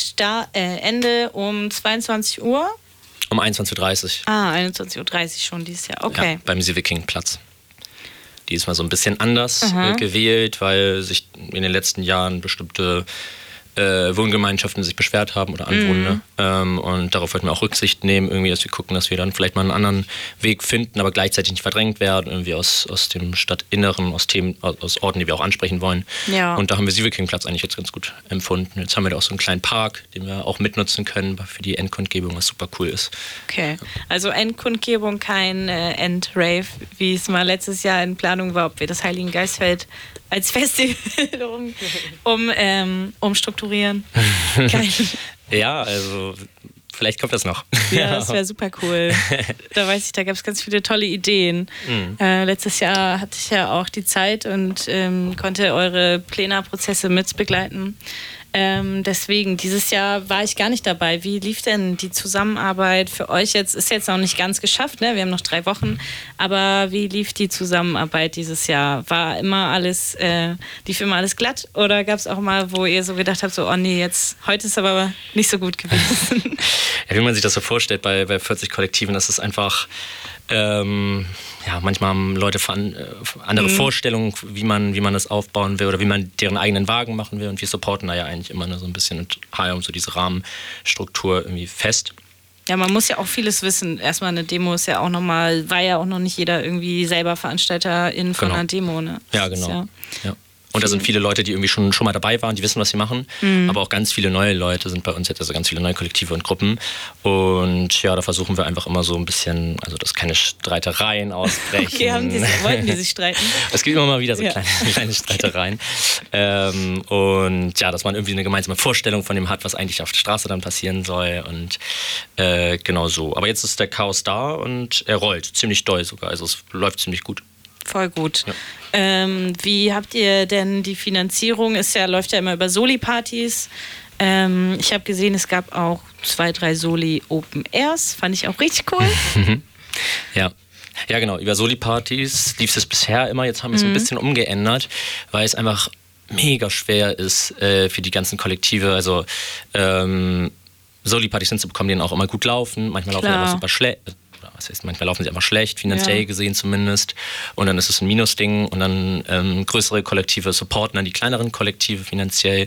Speaker 1: Ende um 22 Uhr.
Speaker 2: Um 21.30 Uhr.
Speaker 1: 21.30 Uhr schon dieses Jahr, okay.
Speaker 2: Ja, beim Sievekingplatz. Diesmal so ein bisschen anders gewählt, weil sich in den letzten Jahren bestimmte Wohngemeinschaften sich beschwert haben oder Anwohner. Und darauf wollten wir auch Rücksicht nehmen, irgendwie, dass wir gucken, dass wir dann vielleicht mal einen anderen Weg finden, aber gleichzeitig nicht verdrängt werden, irgendwie aus dem Stadtinneren, aus Orten, die wir auch ansprechen wollen.
Speaker 1: Ja.
Speaker 2: Und da haben wir Sievekingplatz eigentlich jetzt ganz gut empfunden. Jetzt haben wir da auch so einen kleinen Park, den wir auch mitnutzen können für die Endkundgebung, was super cool ist.
Speaker 1: Okay, also Endkundgebung, kein Endrave, wie es mal letztes Jahr in Planung war, ob wir das Heiligen Geistfeld als Festival umstrukturieren.
Speaker 2: Ja, also vielleicht kommt das noch.
Speaker 1: Ja, das wäre super cool. Da weiß ich, da gab es ganz viele tolle Ideen. Letztes Jahr hatte ich ja auch die Zeit und konnte eure Plenarprozesse mitbegleiten. Deswegen, dieses Jahr war ich gar nicht dabei. Wie lief denn die Zusammenarbeit für euch jetzt? Ist jetzt noch nicht ganz geschafft, ne? Wir haben noch 3 Wochen. Aber wie lief die Zusammenarbeit dieses Jahr? Lief immer alles glatt? Oder gab es auch mal, wo ihr so gedacht habt, so, oh nee, heute ist aber nicht so gut gewesen?
Speaker 2: Ja, wie man sich das so vorstellt bei 40 Kollektiven, das ist einfach... manchmal haben Leute andere Vorstellungen, wie man das aufbauen will oder wie man deren eigenen Wagen machen will. Und wir supporten da ja eigentlich immer so ein bisschen und halten so diese Rahmenstruktur irgendwie fest.
Speaker 1: Ja, man muss ja auch vieles wissen. Erstmal eine Demo ist ja auch nochmal, war ja auch noch nicht jeder irgendwie selber VeranstalterIn von einer Demo. Ne?
Speaker 2: Ja, genau. Ja. Und da sind viele Leute, die irgendwie schon mal dabei waren, die wissen, was sie machen. Aber auch ganz viele neue Leute sind bei uns jetzt, also ganz viele neue Kollektive und Gruppen. Und ja, da versuchen wir einfach immer so ein bisschen, also dass keine Streitereien ausbrechen.
Speaker 1: Okay, wollten die sich streiten?
Speaker 2: Es gibt immer mal wieder so kleine Streitereien. Und ja, dass man irgendwie eine gemeinsame Vorstellung von dem hat, was eigentlich auf der Straße dann passieren soll. Und genau so. Aber jetzt ist der Chaos da und er rollt ziemlich doll sogar. Also es läuft ziemlich gut.
Speaker 1: Voll gut. Ja. Wie habt ihr denn die Finanzierung? Läuft ja immer über Soli-Partys. Ich habe gesehen, es gab auch 2, 3 Soli-Open Airs. Fand ich auch richtig cool.
Speaker 2: Ja, genau. Über Soli-Partys lief es bisher immer. Jetzt haben wir es ein bisschen umgeändert, weil es einfach mega schwer ist für die ganzen Kollektive. Also Soli-Partys hinzubekommen, die dann auch immer gut laufen. Manchmal laufen die einfach super schlecht. Manchmal laufen sie einfach schlecht, finanziell gesehen zumindest. Und dann ist es ein Minusding. Und dann größere Kollektive supporten dann die kleineren Kollektive finanziell.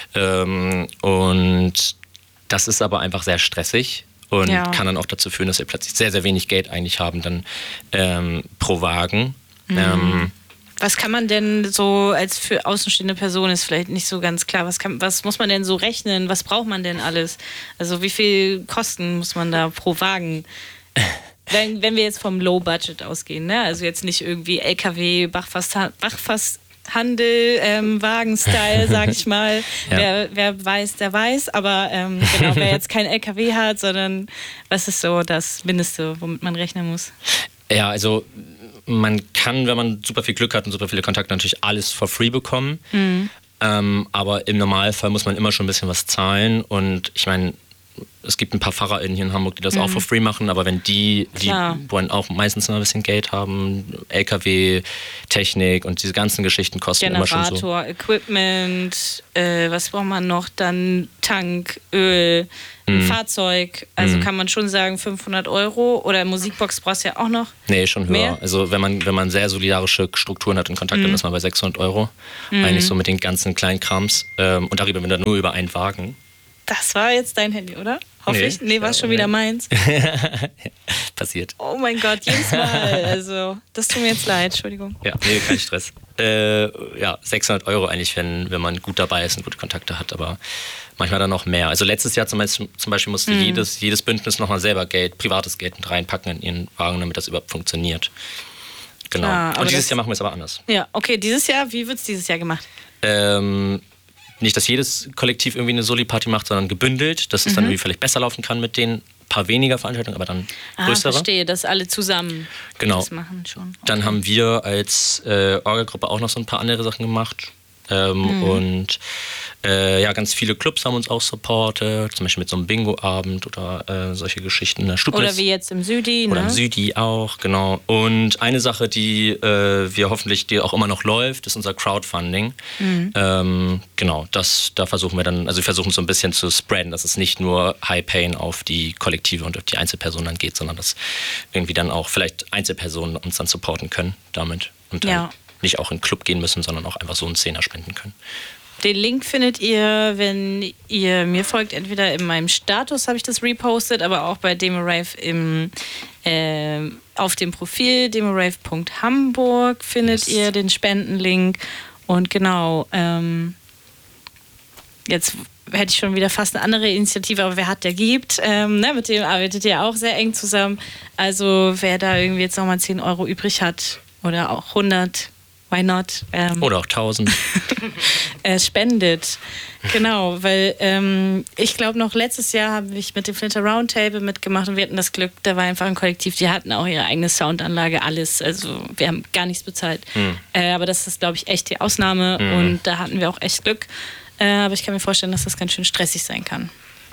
Speaker 2: Und das ist aber einfach sehr stressig und kann dann auch dazu führen, dass wir plötzlich sehr, sehr wenig Geld eigentlich haben dann pro Wagen.
Speaker 1: Was kann man denn so als für außenstehende Person, ist vielleicht nicht so ganz klar, was muss man denn so rechnen? Was braucht man denn alles? Also wie viel Kosten muss man da pro Wagen? Wenn wir jetzt vom Low Budget ausgehen, ne? Also jetzt nicht irgendwie LKW, Bachfass Handel, Wagen-Style, sag ich mal. Ja. Wer weiß, der weiß. Aber genau, wer jetzt kein LKW hat, sondern was ist so das Mindeste, womit man rechnen muss?
Speaker 2: Ja, also man kann, wenn man super viel Glück hat und super viele Kontakte, natürlich alles for free bekommen. Aber im Normalfall muss man immer schon ein bisschen was zahlen. Und ich meine, es gibt ein paar FahrerInnen hier in Hamburg, die das auch for free machen, aber wenn die wollen auch meistens noch ein bisschen Geld haben, LKW, Technik und diese ganzen Geschichten kosten immer schon so.
Speaker 1: Generator, Equipment, was braucht man noch? Dann Tank, Öl, ein Fahrzeug. Also kann man schon sagen 500 €, oder Musikbox brauchst du ja auch noch.
Speaker 2: Nee, schon höher.
Speaker 1: Mehr?
Speaker 2: Also wenn man sehr solidarische Strukturen hat und Kontakt, dann ist man bei 600 €. Eigentlich so mit den ganzen kleinen Krams. Und darüber bin ich nur über einen Wagen.
Speaker 1: Das war jetzt dein Handy, oder? Hoffe ich. Nee, war schon wieder meins.
Speaker 2: Passiert.
Speaker 1: Oh mein Gott, jedes Mal. Also, das tut mir jetzt leid, Entschuldigung.
Speaker 2: Ja, nee, kein Stress. 600 € eigentlich, wenn man gut dabei ist und gute Kontakte hat, aber manchmal dann noch mehr. Also letztes Jahr zum Beispiel musste jedes Bündnis nochmal selber privates Geld mit reinpacken in ihren Wagen, damit das überhaupt funktioniert. Genau.
Speaker 1: Klar,
Speaker 2: und dieses Jahr machen wir es aber anders.
Speaker 1: Ja, okay, wie wird es dieses Jahr gemacht?
Speaker 2: Nicht, dass jedes Kollektiv irgendwie eine Soli-Party macht, sondern gebündelt, dass es dann irgendwie vielleicht besser laufen kann mit den paar weniger Veranstaltungen, aber dann größere.
Speaker 1: Verstehe, dass alle zusammen das machen schon. Okay.
Speaker 2: Dann haben wir als Orga-Gruppe auch noch so ein paar andere Sachen gemacht. Und ganz viele Clubs haben uns auch supportet, zum Beispiel mit so einem Bingo-Abend oder solche Geschichten in der Stube.
Speaker 1: Oder wie jetzt im Südi,
Speaker 2: Oder im Südi auch, genau. Und eine Sache, die wir hoffentlich, die auch immer noch läuft, ist unser Crowdfunding. Genau, da versuchen wir dann, also wir versuchen so ein bisschen zu spreaden, dass es nicht nur High Pain auf die Kollektive und auf die Einzelpersonen dann geht, sondern dass irgendwie dann auch vielleicht Einzelpersonen uns dann supporten können damit. Und dann nicht auch in den Club gehen müssen, sondern auch einfach so einen Zehner spenden können.
Speaker 1: Den Link findet ihr, wenn ihr mir folgt, entweder in meinem Status habe ich das repostet, aber auch bei DemoRave auf dem Profil demorave.hamburg findet ihr den Spendenlink. Und genau, jetzt hätte ich schon wieder fast eine andere Initiative, aber wer hat, der gibt. Mit dem arbeitet ihr auch sehr eng zusammen. Also wer da irgendwie jetzt nochmal 10 € übrig hat oder auch 100, why not?
Speaker 2: Oder auch 1000.
Speaker 1: Spendet. Genau, weil ich glaube noch letztes Jahr habe ich mit dem Flinter Roundtable mitgemacht und wir hatten das Glück, da war einfach ein Kollektiv, die hatten auch ihre eigene Soundanlage, alles, also wir haben gar nichts bezahlt. Aber das ist, glaube ich, echt die Ausnahme und da hatten wir auch echt Glück. Aber ich kann mir vorstellen, dass das ganz schön stressig sein kann.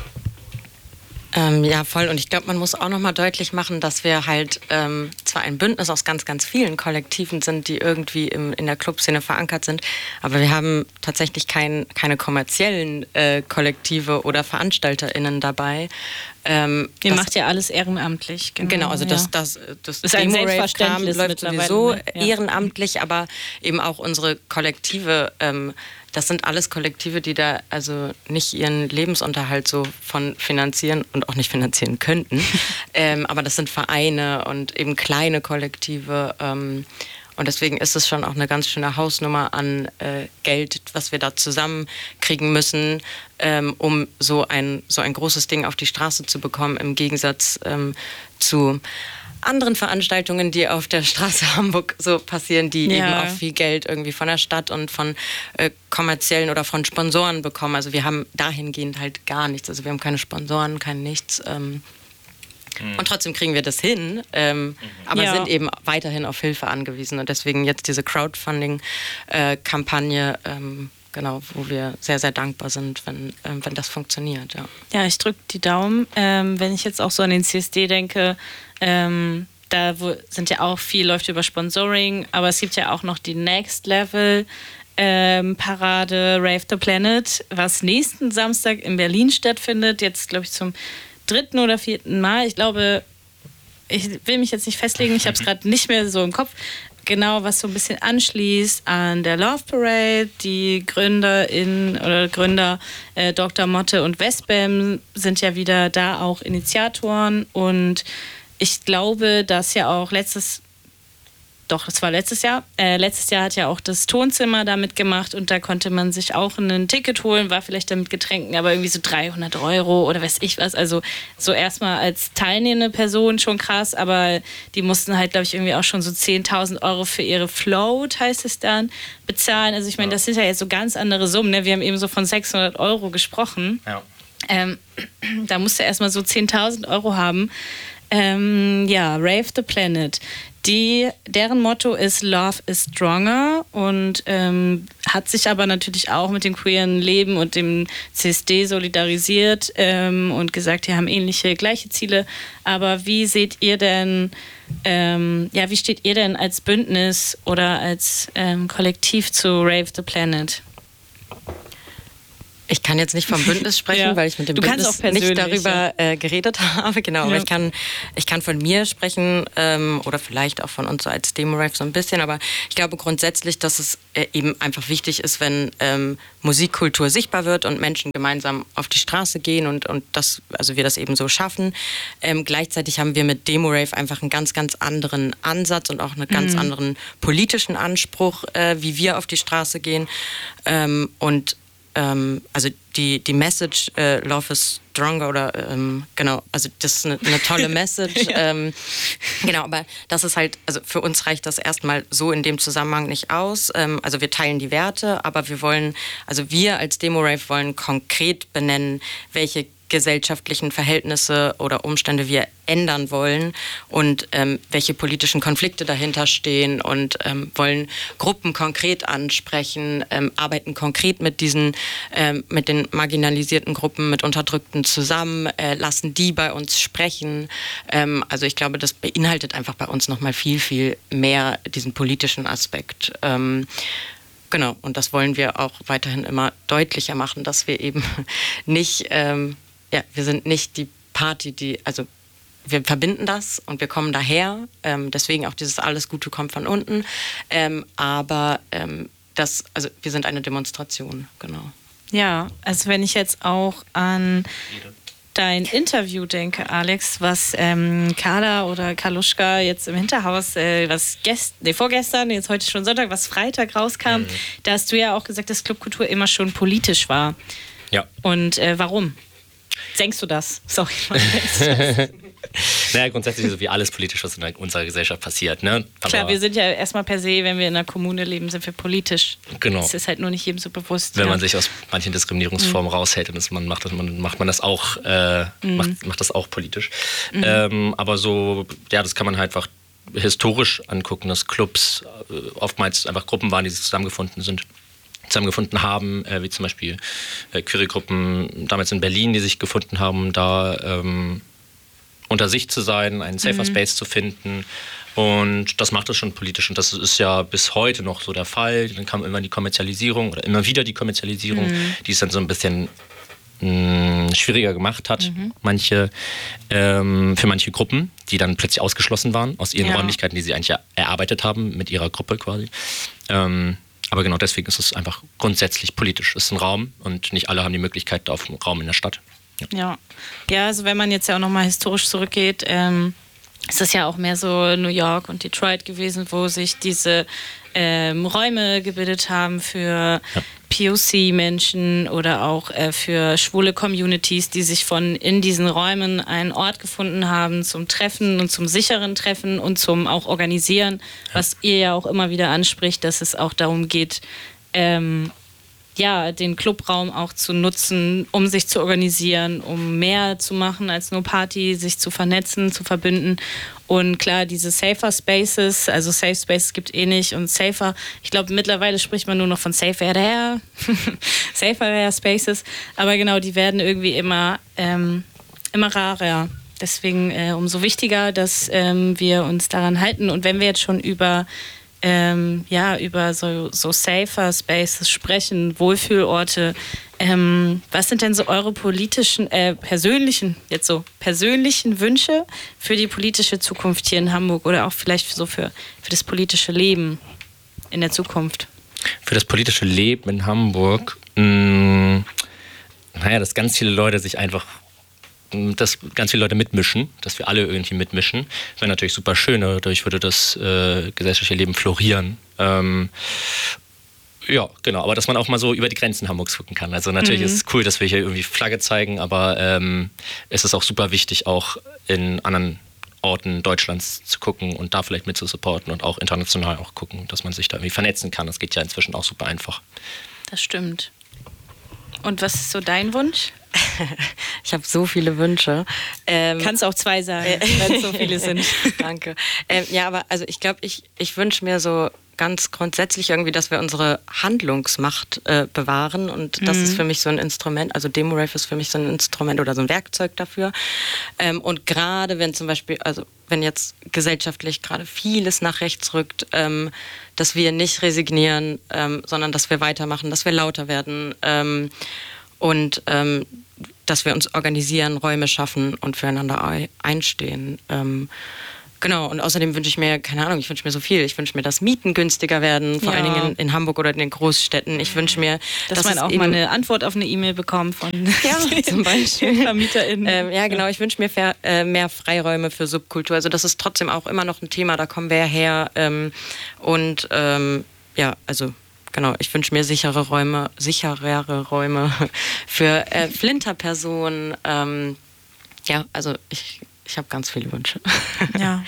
Speaker 3: Ja, voll. Und ich glaube, man muss auch nochmal deutlich machen, dass wir halt zwar ein Bündnis aus ganz, ganz vielen Kollektiven sind, die irgendwie in der Clubszene verankert sind, aber wir haben tatsächlich keine kommerziellen Kollektive oder VeranstalterInnen dabei.
Speaker 1: Ihr macht ja alles ehrenamtlich.
Speaker 3: Genau, also das
Speaker 1: ist ein Selbstverständnis
Speaker 3: läuft sowieso ehrenamtlich, aber eben auch unsere Kollektive, das sind alles Kollektive, die da also nicht ihren Lebensunterhalt so von finanzieren und auch nicht finanzieren könnten. Aber das sind Vereine und eben kleine Kollektive. Und deswegen ist es schon auch eine ganz schöne Hausnummer an Geld, was wir da zusammenkriegen müssen, um so ein großes Ding auf die Straße zu bekommen, im Gegensatz zu anderen Veranstaltungen, die auf der Straße Hamburg so passieren, die eben auch viel Geld irgendwie von der Stadt und von kommerziellen oder von Sponsoren bekommen. Also wir haben dahingehend halt gar nichts. Also wir haben keine Sponsoren, kein nichts. Und trotzdem kriegen wir das hin, aber sind eben weiterhin auf Hilfe angewiesen. Und deswegen jetzt diese Crowdfunding-Kampagne, genau, wo wir sehr, sehr dankbar sind, wenn das funktioniert.
Speaker 1: Ja, ich drücke die Daumen. Wenn ich jetzt auch so an den CSD denke, sind ja auch viel, läuft über Sponsoring, aber es gibt ja auch noch die Next Level Parade Rave the Planet, was nächsten Samstag in Berlin stattfindet. Jetzt, glaube ich, zum 3. oder 4. Mal. Ich glaube, ich will mich jetzt nicht festlegen, ich habe es gerade nicht mehr so im Kopf. Genau, was so ein bisschen anschließt an der Love Parade. Die Gründer Dr. Motte und Westbam sind ja wieder da auch Initiatoren und ich glaube, dass ja auch Doch, das war letztes Jahr. Letztes Jahr hat ja auch das Tonzimmer da mitgemacht und da konnte man sich auch ein Ticket holen, war vielleicht dann mit Getränken, aber irgendwie so 300 € oder weiß ich was. Also so erstmal als teilnehmende Person schon krass, aber die mussten halt, glaube ich, irgendwie auch schon so 10.000 € für ihre Float, heißt es dann, bezahlen. Also ich meine, das sind ja jetzt so ganz andere Summen. Ne? Wir haben eben so von 600 € gesprochen.
Speaker 2: Ja.
Speaker 1: Da musst du erstmal so 10.000 € haben. Rave the Planet. Deren Motto ist Love is Stronger und hat sich aber natürlich auch mit dem queeren Leben und dem CSD solidarisiert und gesagt, wir haben gleiche Ziele. Aber wie seht ihr denn, wie steht ihr denn als Bündnis oder als Kollektiv zu Rave the Planet?
Speaker 3: Ich kann jetzt nicht vom Bündnis sprechen, weil ich mit dem Bündnis nicht darüber geredet habe. Genau, aber ich kann von mir sprechen oder vielleicht auch von uns so als Demo-Rave so ein bisschen. Aber ich glaube grundsätzlich, dass es eben einfach wichtig ist, wenn Musikkultur sichtbar wird und Menschen gemeinsam auf die Straße gehen und wir das eben so schaffen. Gleichzeitig haben wir mit Demo-Rave einfach einen ganz, ganz anderen Ansatz und auch einen ganz anderen politischen Anspruch, wie wir auf die Straße gehen. Also die Message Love is Stronger oder also das ist eine tolle Message. Genau, aber das ist halt, also für uns reicht das erstmal so in dem Zusammenhang nicht aus. Also wir teilen die Werte, aber wir als Demo-Rave wollen konkret benennen, welche gesellschaftlichen Verhältnisse oder Umstände wir ändern wollen und welche politischen Konflikte dahinter stehen und wollen Gruppen konkret ansprechen, arbeiten konkret mit den marginalisierten Gruppen, mit Unterdrückten zusammen, lassen die bei uns sprechen. Also ich glaube, das beinhaltet einfach bei uns nochmal viel, viel mehr diesen politischen Aspekt. Genau, und das wollen wir auch weiterhin immer deutlicher machen, dass wir eben nicht wir sind nicht die Party, also wir verbinden das und wir kommen daher, deswegen auch dieses alles Gute kommt von unten, aber wir sind eine Demonstration, genau.
Speaker 1: Ja, also wenn ich jetzt auch an dein Interview denke, Alex, was Carla oder Kaluschka jetzt im Hinterhaus, vorgestern, jetzt heute schon Sonntag, was Freitag rauskam, da hast du ja auch gesagt, dass Clubkultur immer schon politisch war.
Speaker 2: Ja.
Speaker 1: Und warum? Denkst du das? Sorry.
Speaker 2: Naja, grundsätzlich so wie alles politisch, was in unserer Gesellschaft passiert. Ne? Aber
Speaker 1: klar, wir sind ja erstmal per se, wenn wir in einer Kommune leben, sind wir politisch.
Speaker 2: Genau.
Speaker 1: Das ist halt nur nicht jedem so bewusst.
Speaker 2: Wenn man sich aus manchen Diskriminierungsformen raushält, und macht man das auch, macht das auch politisch. Aber so, ja, das kann man halt einfach historisch angucken, dass Clubs oftmals einfach Gruppen waren, die sich zusammengefunden haben, wie zum Beispiel queere Gruppen damals in Berlin, die sich gefunden haben, da unter sich zu sein, einen Safer Space zu finden. Und das macht es schon politisch. Und das ist ja bis heute noch so der Fall. Dann kam immer immer wieder die Kommerzialisierung, die es dann so ein bisschen schwieriger gemacht hat, für manche Gruppen, die dann plötzlich ausgeschlossen waren aus ihren Räumlichkeiten, die sie eigentlich erarbeitet haben mit ihrer Gruppe quasi. Aber genau deswegen ist es einfach grundsätzlich politisch. Es ist ein Raum und nicht alle haben die Möglichkeit auf einen Raum in der Stadt.
Speaker 1: Ja, also wenn man jetzt ja auch nochmal historisch zurückgeht, ist das ja auch mehr so New York und Detroit gewesen, wo sich diese Räume gebildet haben für POC-Menschen oder auch für schwule Communities, die sich in diesen Räumen einen Ort gefunden haben zum Treffen und zum sicheren Treffen und zum auch Organisieren, was ihr ja auch immer wieder anspricht, dass es auch darum geht, den Clubraum auch zu nutzen, um sich zu organisieren, um mehr zu machen als nur Party, sich zu vernetzen, zu verbünden. Und klar, diese Safer Spaces, also Safe Spaces gibt nicht und Safer, ich glaube mittlerweile spricht man nur noch von Safer Spaces, aber genau, die werden irgendwie immer rarer. Deswegen umso wichtiger, dass wir uns daran halten. Und wenn wir jetzt schon über so Safer Spaces sprechen, Wohlfühlorte. Was sind denn so eure persönlichen Wünsche für die politische Zukunft hier in Hamburg oder auch vielleicht so für das politische Leben in der Zukunft?
Speaker 2: Für das politische Leben in Hamburg, dass ganz viele Leute sich einfach dass ganz viele Leute mitmischen, dass wir alle irgendwie mitmischen. Wäre natürlich super schön, dadurch würde das gesellschaftliche Leben florieren. Ja, genau, aber dass man auch mal so über die Grenzen Hamburgs gucken kann. Also natürlich ist es cool, dass wir hier irgendwie Flagge zeigen, aber es ist auch super wichtig, auch in anderen Orten Deutschlands zu gucken und da vielleicht mit zu supporten und auch international auch gucken, dass man sich da irgendwie vernetzen kann. Das geht ja inzwischen auch super einfach.
Speaker 1: Das stimmt. Und was ist so dein Wunsch?
Speaker 3: Ich habe so viele Wünsche.
Speaker 1: Kannst auch 2 sagen, wenn es so viele sind.
Speaker 3: Danke. Ja, aber also ich glaube, ich wünsche mir so ganz grundsätzlich irgendwie, dass wir unsere Handlungsmacht bewahren und das ist für mich so ein Instrument, also Demo-Rave ist für mich so ein Instrument oder so ein Werkzeug dafür. Und gerade wenn zum Beispiel, also wenn jetzt gesellschaftlich gerade vieles nach rechts rückt, dass wir nicht resignieren, sondern dass wir weitermachen, dass wir lauter werden und dass wir uns organisieren, Räume schaffen und füreinander einstehen. Genau, und außerdem wünsche ich mir, keine Ahnung, ich wünsche mir so viel. Ich wünsche mir, dass Mieten günstiger werden, vor allen Dingen in Hamburg oder in den Großstädten. Ich wünsche mir,
Speaker 1: dass man auch mal eine Antwort auf eine E-Mail bekommt von
Speaker 3: zum Beispiel
Speaker 1: VermieterInnen.
Speaker 3: Ja, genau, ich wünsche mir mehr Freiräume für Subkultur. Also das ist trotzdem auch immer noch ein Thema, da kommen wir ja her. Ja, also genau, ich wünsche mir sicherere Räume für Flinterpersonen. Ja, also ich habe ganz viele Wünsche.
Speaker 1: Ja.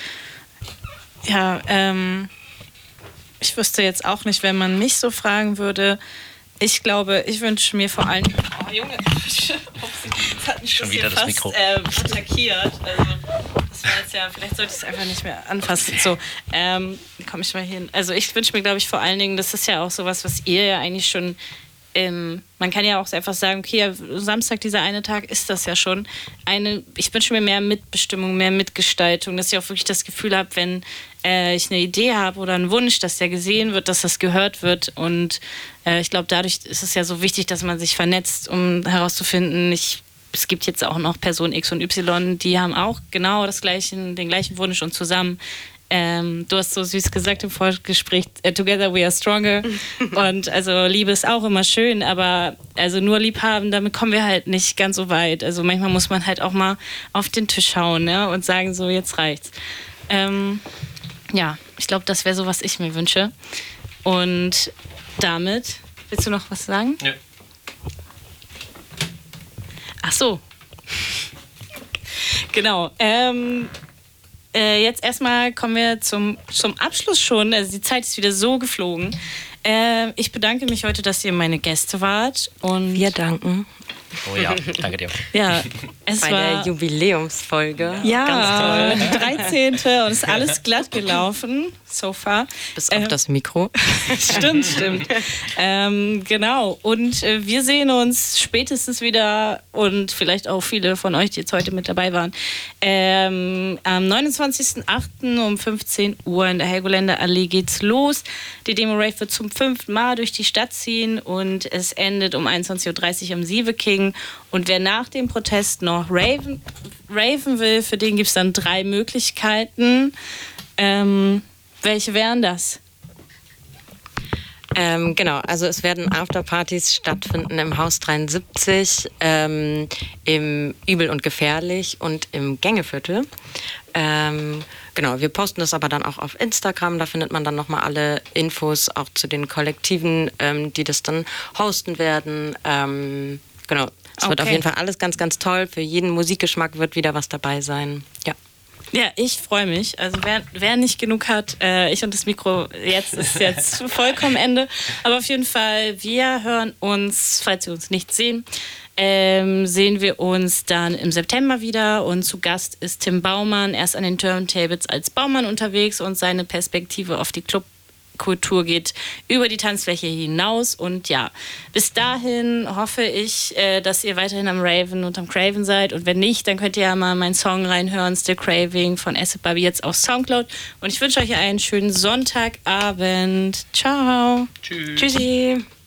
Speaker 1: Ja, ich wüsste jetzt auch nicht, wenn man mich so fragen würde. Ich glaube, ich wünsche mir vor allem... Oh, Junge, das hat mich
Speaker 2: schon wieder das Mikro
Speaker 1: attackiert. Also, das war jetzt ja... Vielleicht sollte ich es einfach nicht mehr anfassen. So, komme ich mal hin. Also ich wünsche mir, glaube ich, vor allen Dingen, das ist ja auch sowas, was ihr ja eigentlich schon... man kann ja auch einfach sagen, okay, Samstag, dieser eine Tag ist das ja schon. Ich wünsche mir mehr Mitbestimmung, mehr Mitgestaltung, dass ich auch wirklich das Gefühl habe, wenn ich eine Idee habe oder einen Wunsch, dass der gesehen wird, dass das gehört wird. Und ich glaube, dadurch ist es ja so wichtig, dass man sich vernetzt, um herauszufinden, es gibt jetzt auch noch Person X und Y, die haben auch genau den gleichen Wunsch und zusammen. Du hast so süß gesagt im Vorgespräch, together we are stronger. Und also Liebe ist auch immer schön, aber also nur lieb haben, damit kommen wir halt nicht ganz so weit. Also manchmal muss man halt auch mal auf den Tisch hauen, ne? Und sagen so, jetzt reicht's. Ja, ich glaube, das wäre so, was ich mir wünsche. Und damit, willst du noch was sagen?
Speaker 2: Ja.
Speaker 1: Ach so. Genau. Jetzt erstmal kommen wir zum Abschluss schon. Also die Zeit ist wieder so geflogen. Ich bedanke mich heute, dass ihr meine Gäste wart. Und
Speaker 3: wir danken.
Speaker 2: Oh ja, danke dir.
Speaker 1: Ja, es
Speaker 3: bei
Speaker 1: war
Speaker 3: der Jubiläumsfolge.
Speaker 1: Ja, ganz toll. Die 13. und ist alles glatt gelaufen, so far.
Speaker 3: Bis auf das Mikro.
Speaker 1: Stimmt. Genau. Und wir sehen uns spätestens wieder und vielleicht auch viele von euch, die jetzt heute mit dabei waren, am 29.08. um 15 Uhr in der Helgoländer Allee geht's los. Die Demo-Rave wird zum 5. Mal durch die Stadt ziehen und es endet um 21.30 Uhr am Sieve King. Und wer nach dem Protest noch raven will, für den gibt es dann 3 Möglichkeiten. Welche wären das?
Speaker 3: Genau, also es werden Afterpartys stattfinden im Haus 73, im Übel und Gefährlich und im Gängeviertel. Genau, wir posten das aber dann auch auf Instagram, da findet man dann nochmal alle Infos, auch zu den Kollektiven, die das dann hosten werden. Genau, es wird auf jeden Fall alles ganz, ganz toll. Für jeden Musikgeschmack wird wieder was dabei sein. Ja.
Speaker 1: Ja, ich freue mich. Also wer nicht genug hat, ich und das Mikro, ist jetzt vollkommen Ende. Aber auf jeden Fall, wir hören uns, falls wir uns nicht sehen, sehen wir uns dann im September wieder. Und zu Gast ist Tim Baumann. Er ist an den Turntables als Baumann unterwegs und seine Perspektive auf die Clubkultur geht über die Tanzfläche hinaus. Und ja, bis dahin hoffe ich, dass ihr weiterhin am Raven und am Craven seid. Und wenn nicht, dann könnt ihr ja mal meinen Song reinhören, Still Craving von Acid Barbie, jetzt auf Soundcloud. Und ich wünsche euch einen schönen Sonntagabend. Ciao.
Speaker 2: Tschüss.
Speaker 3: Tschüssi.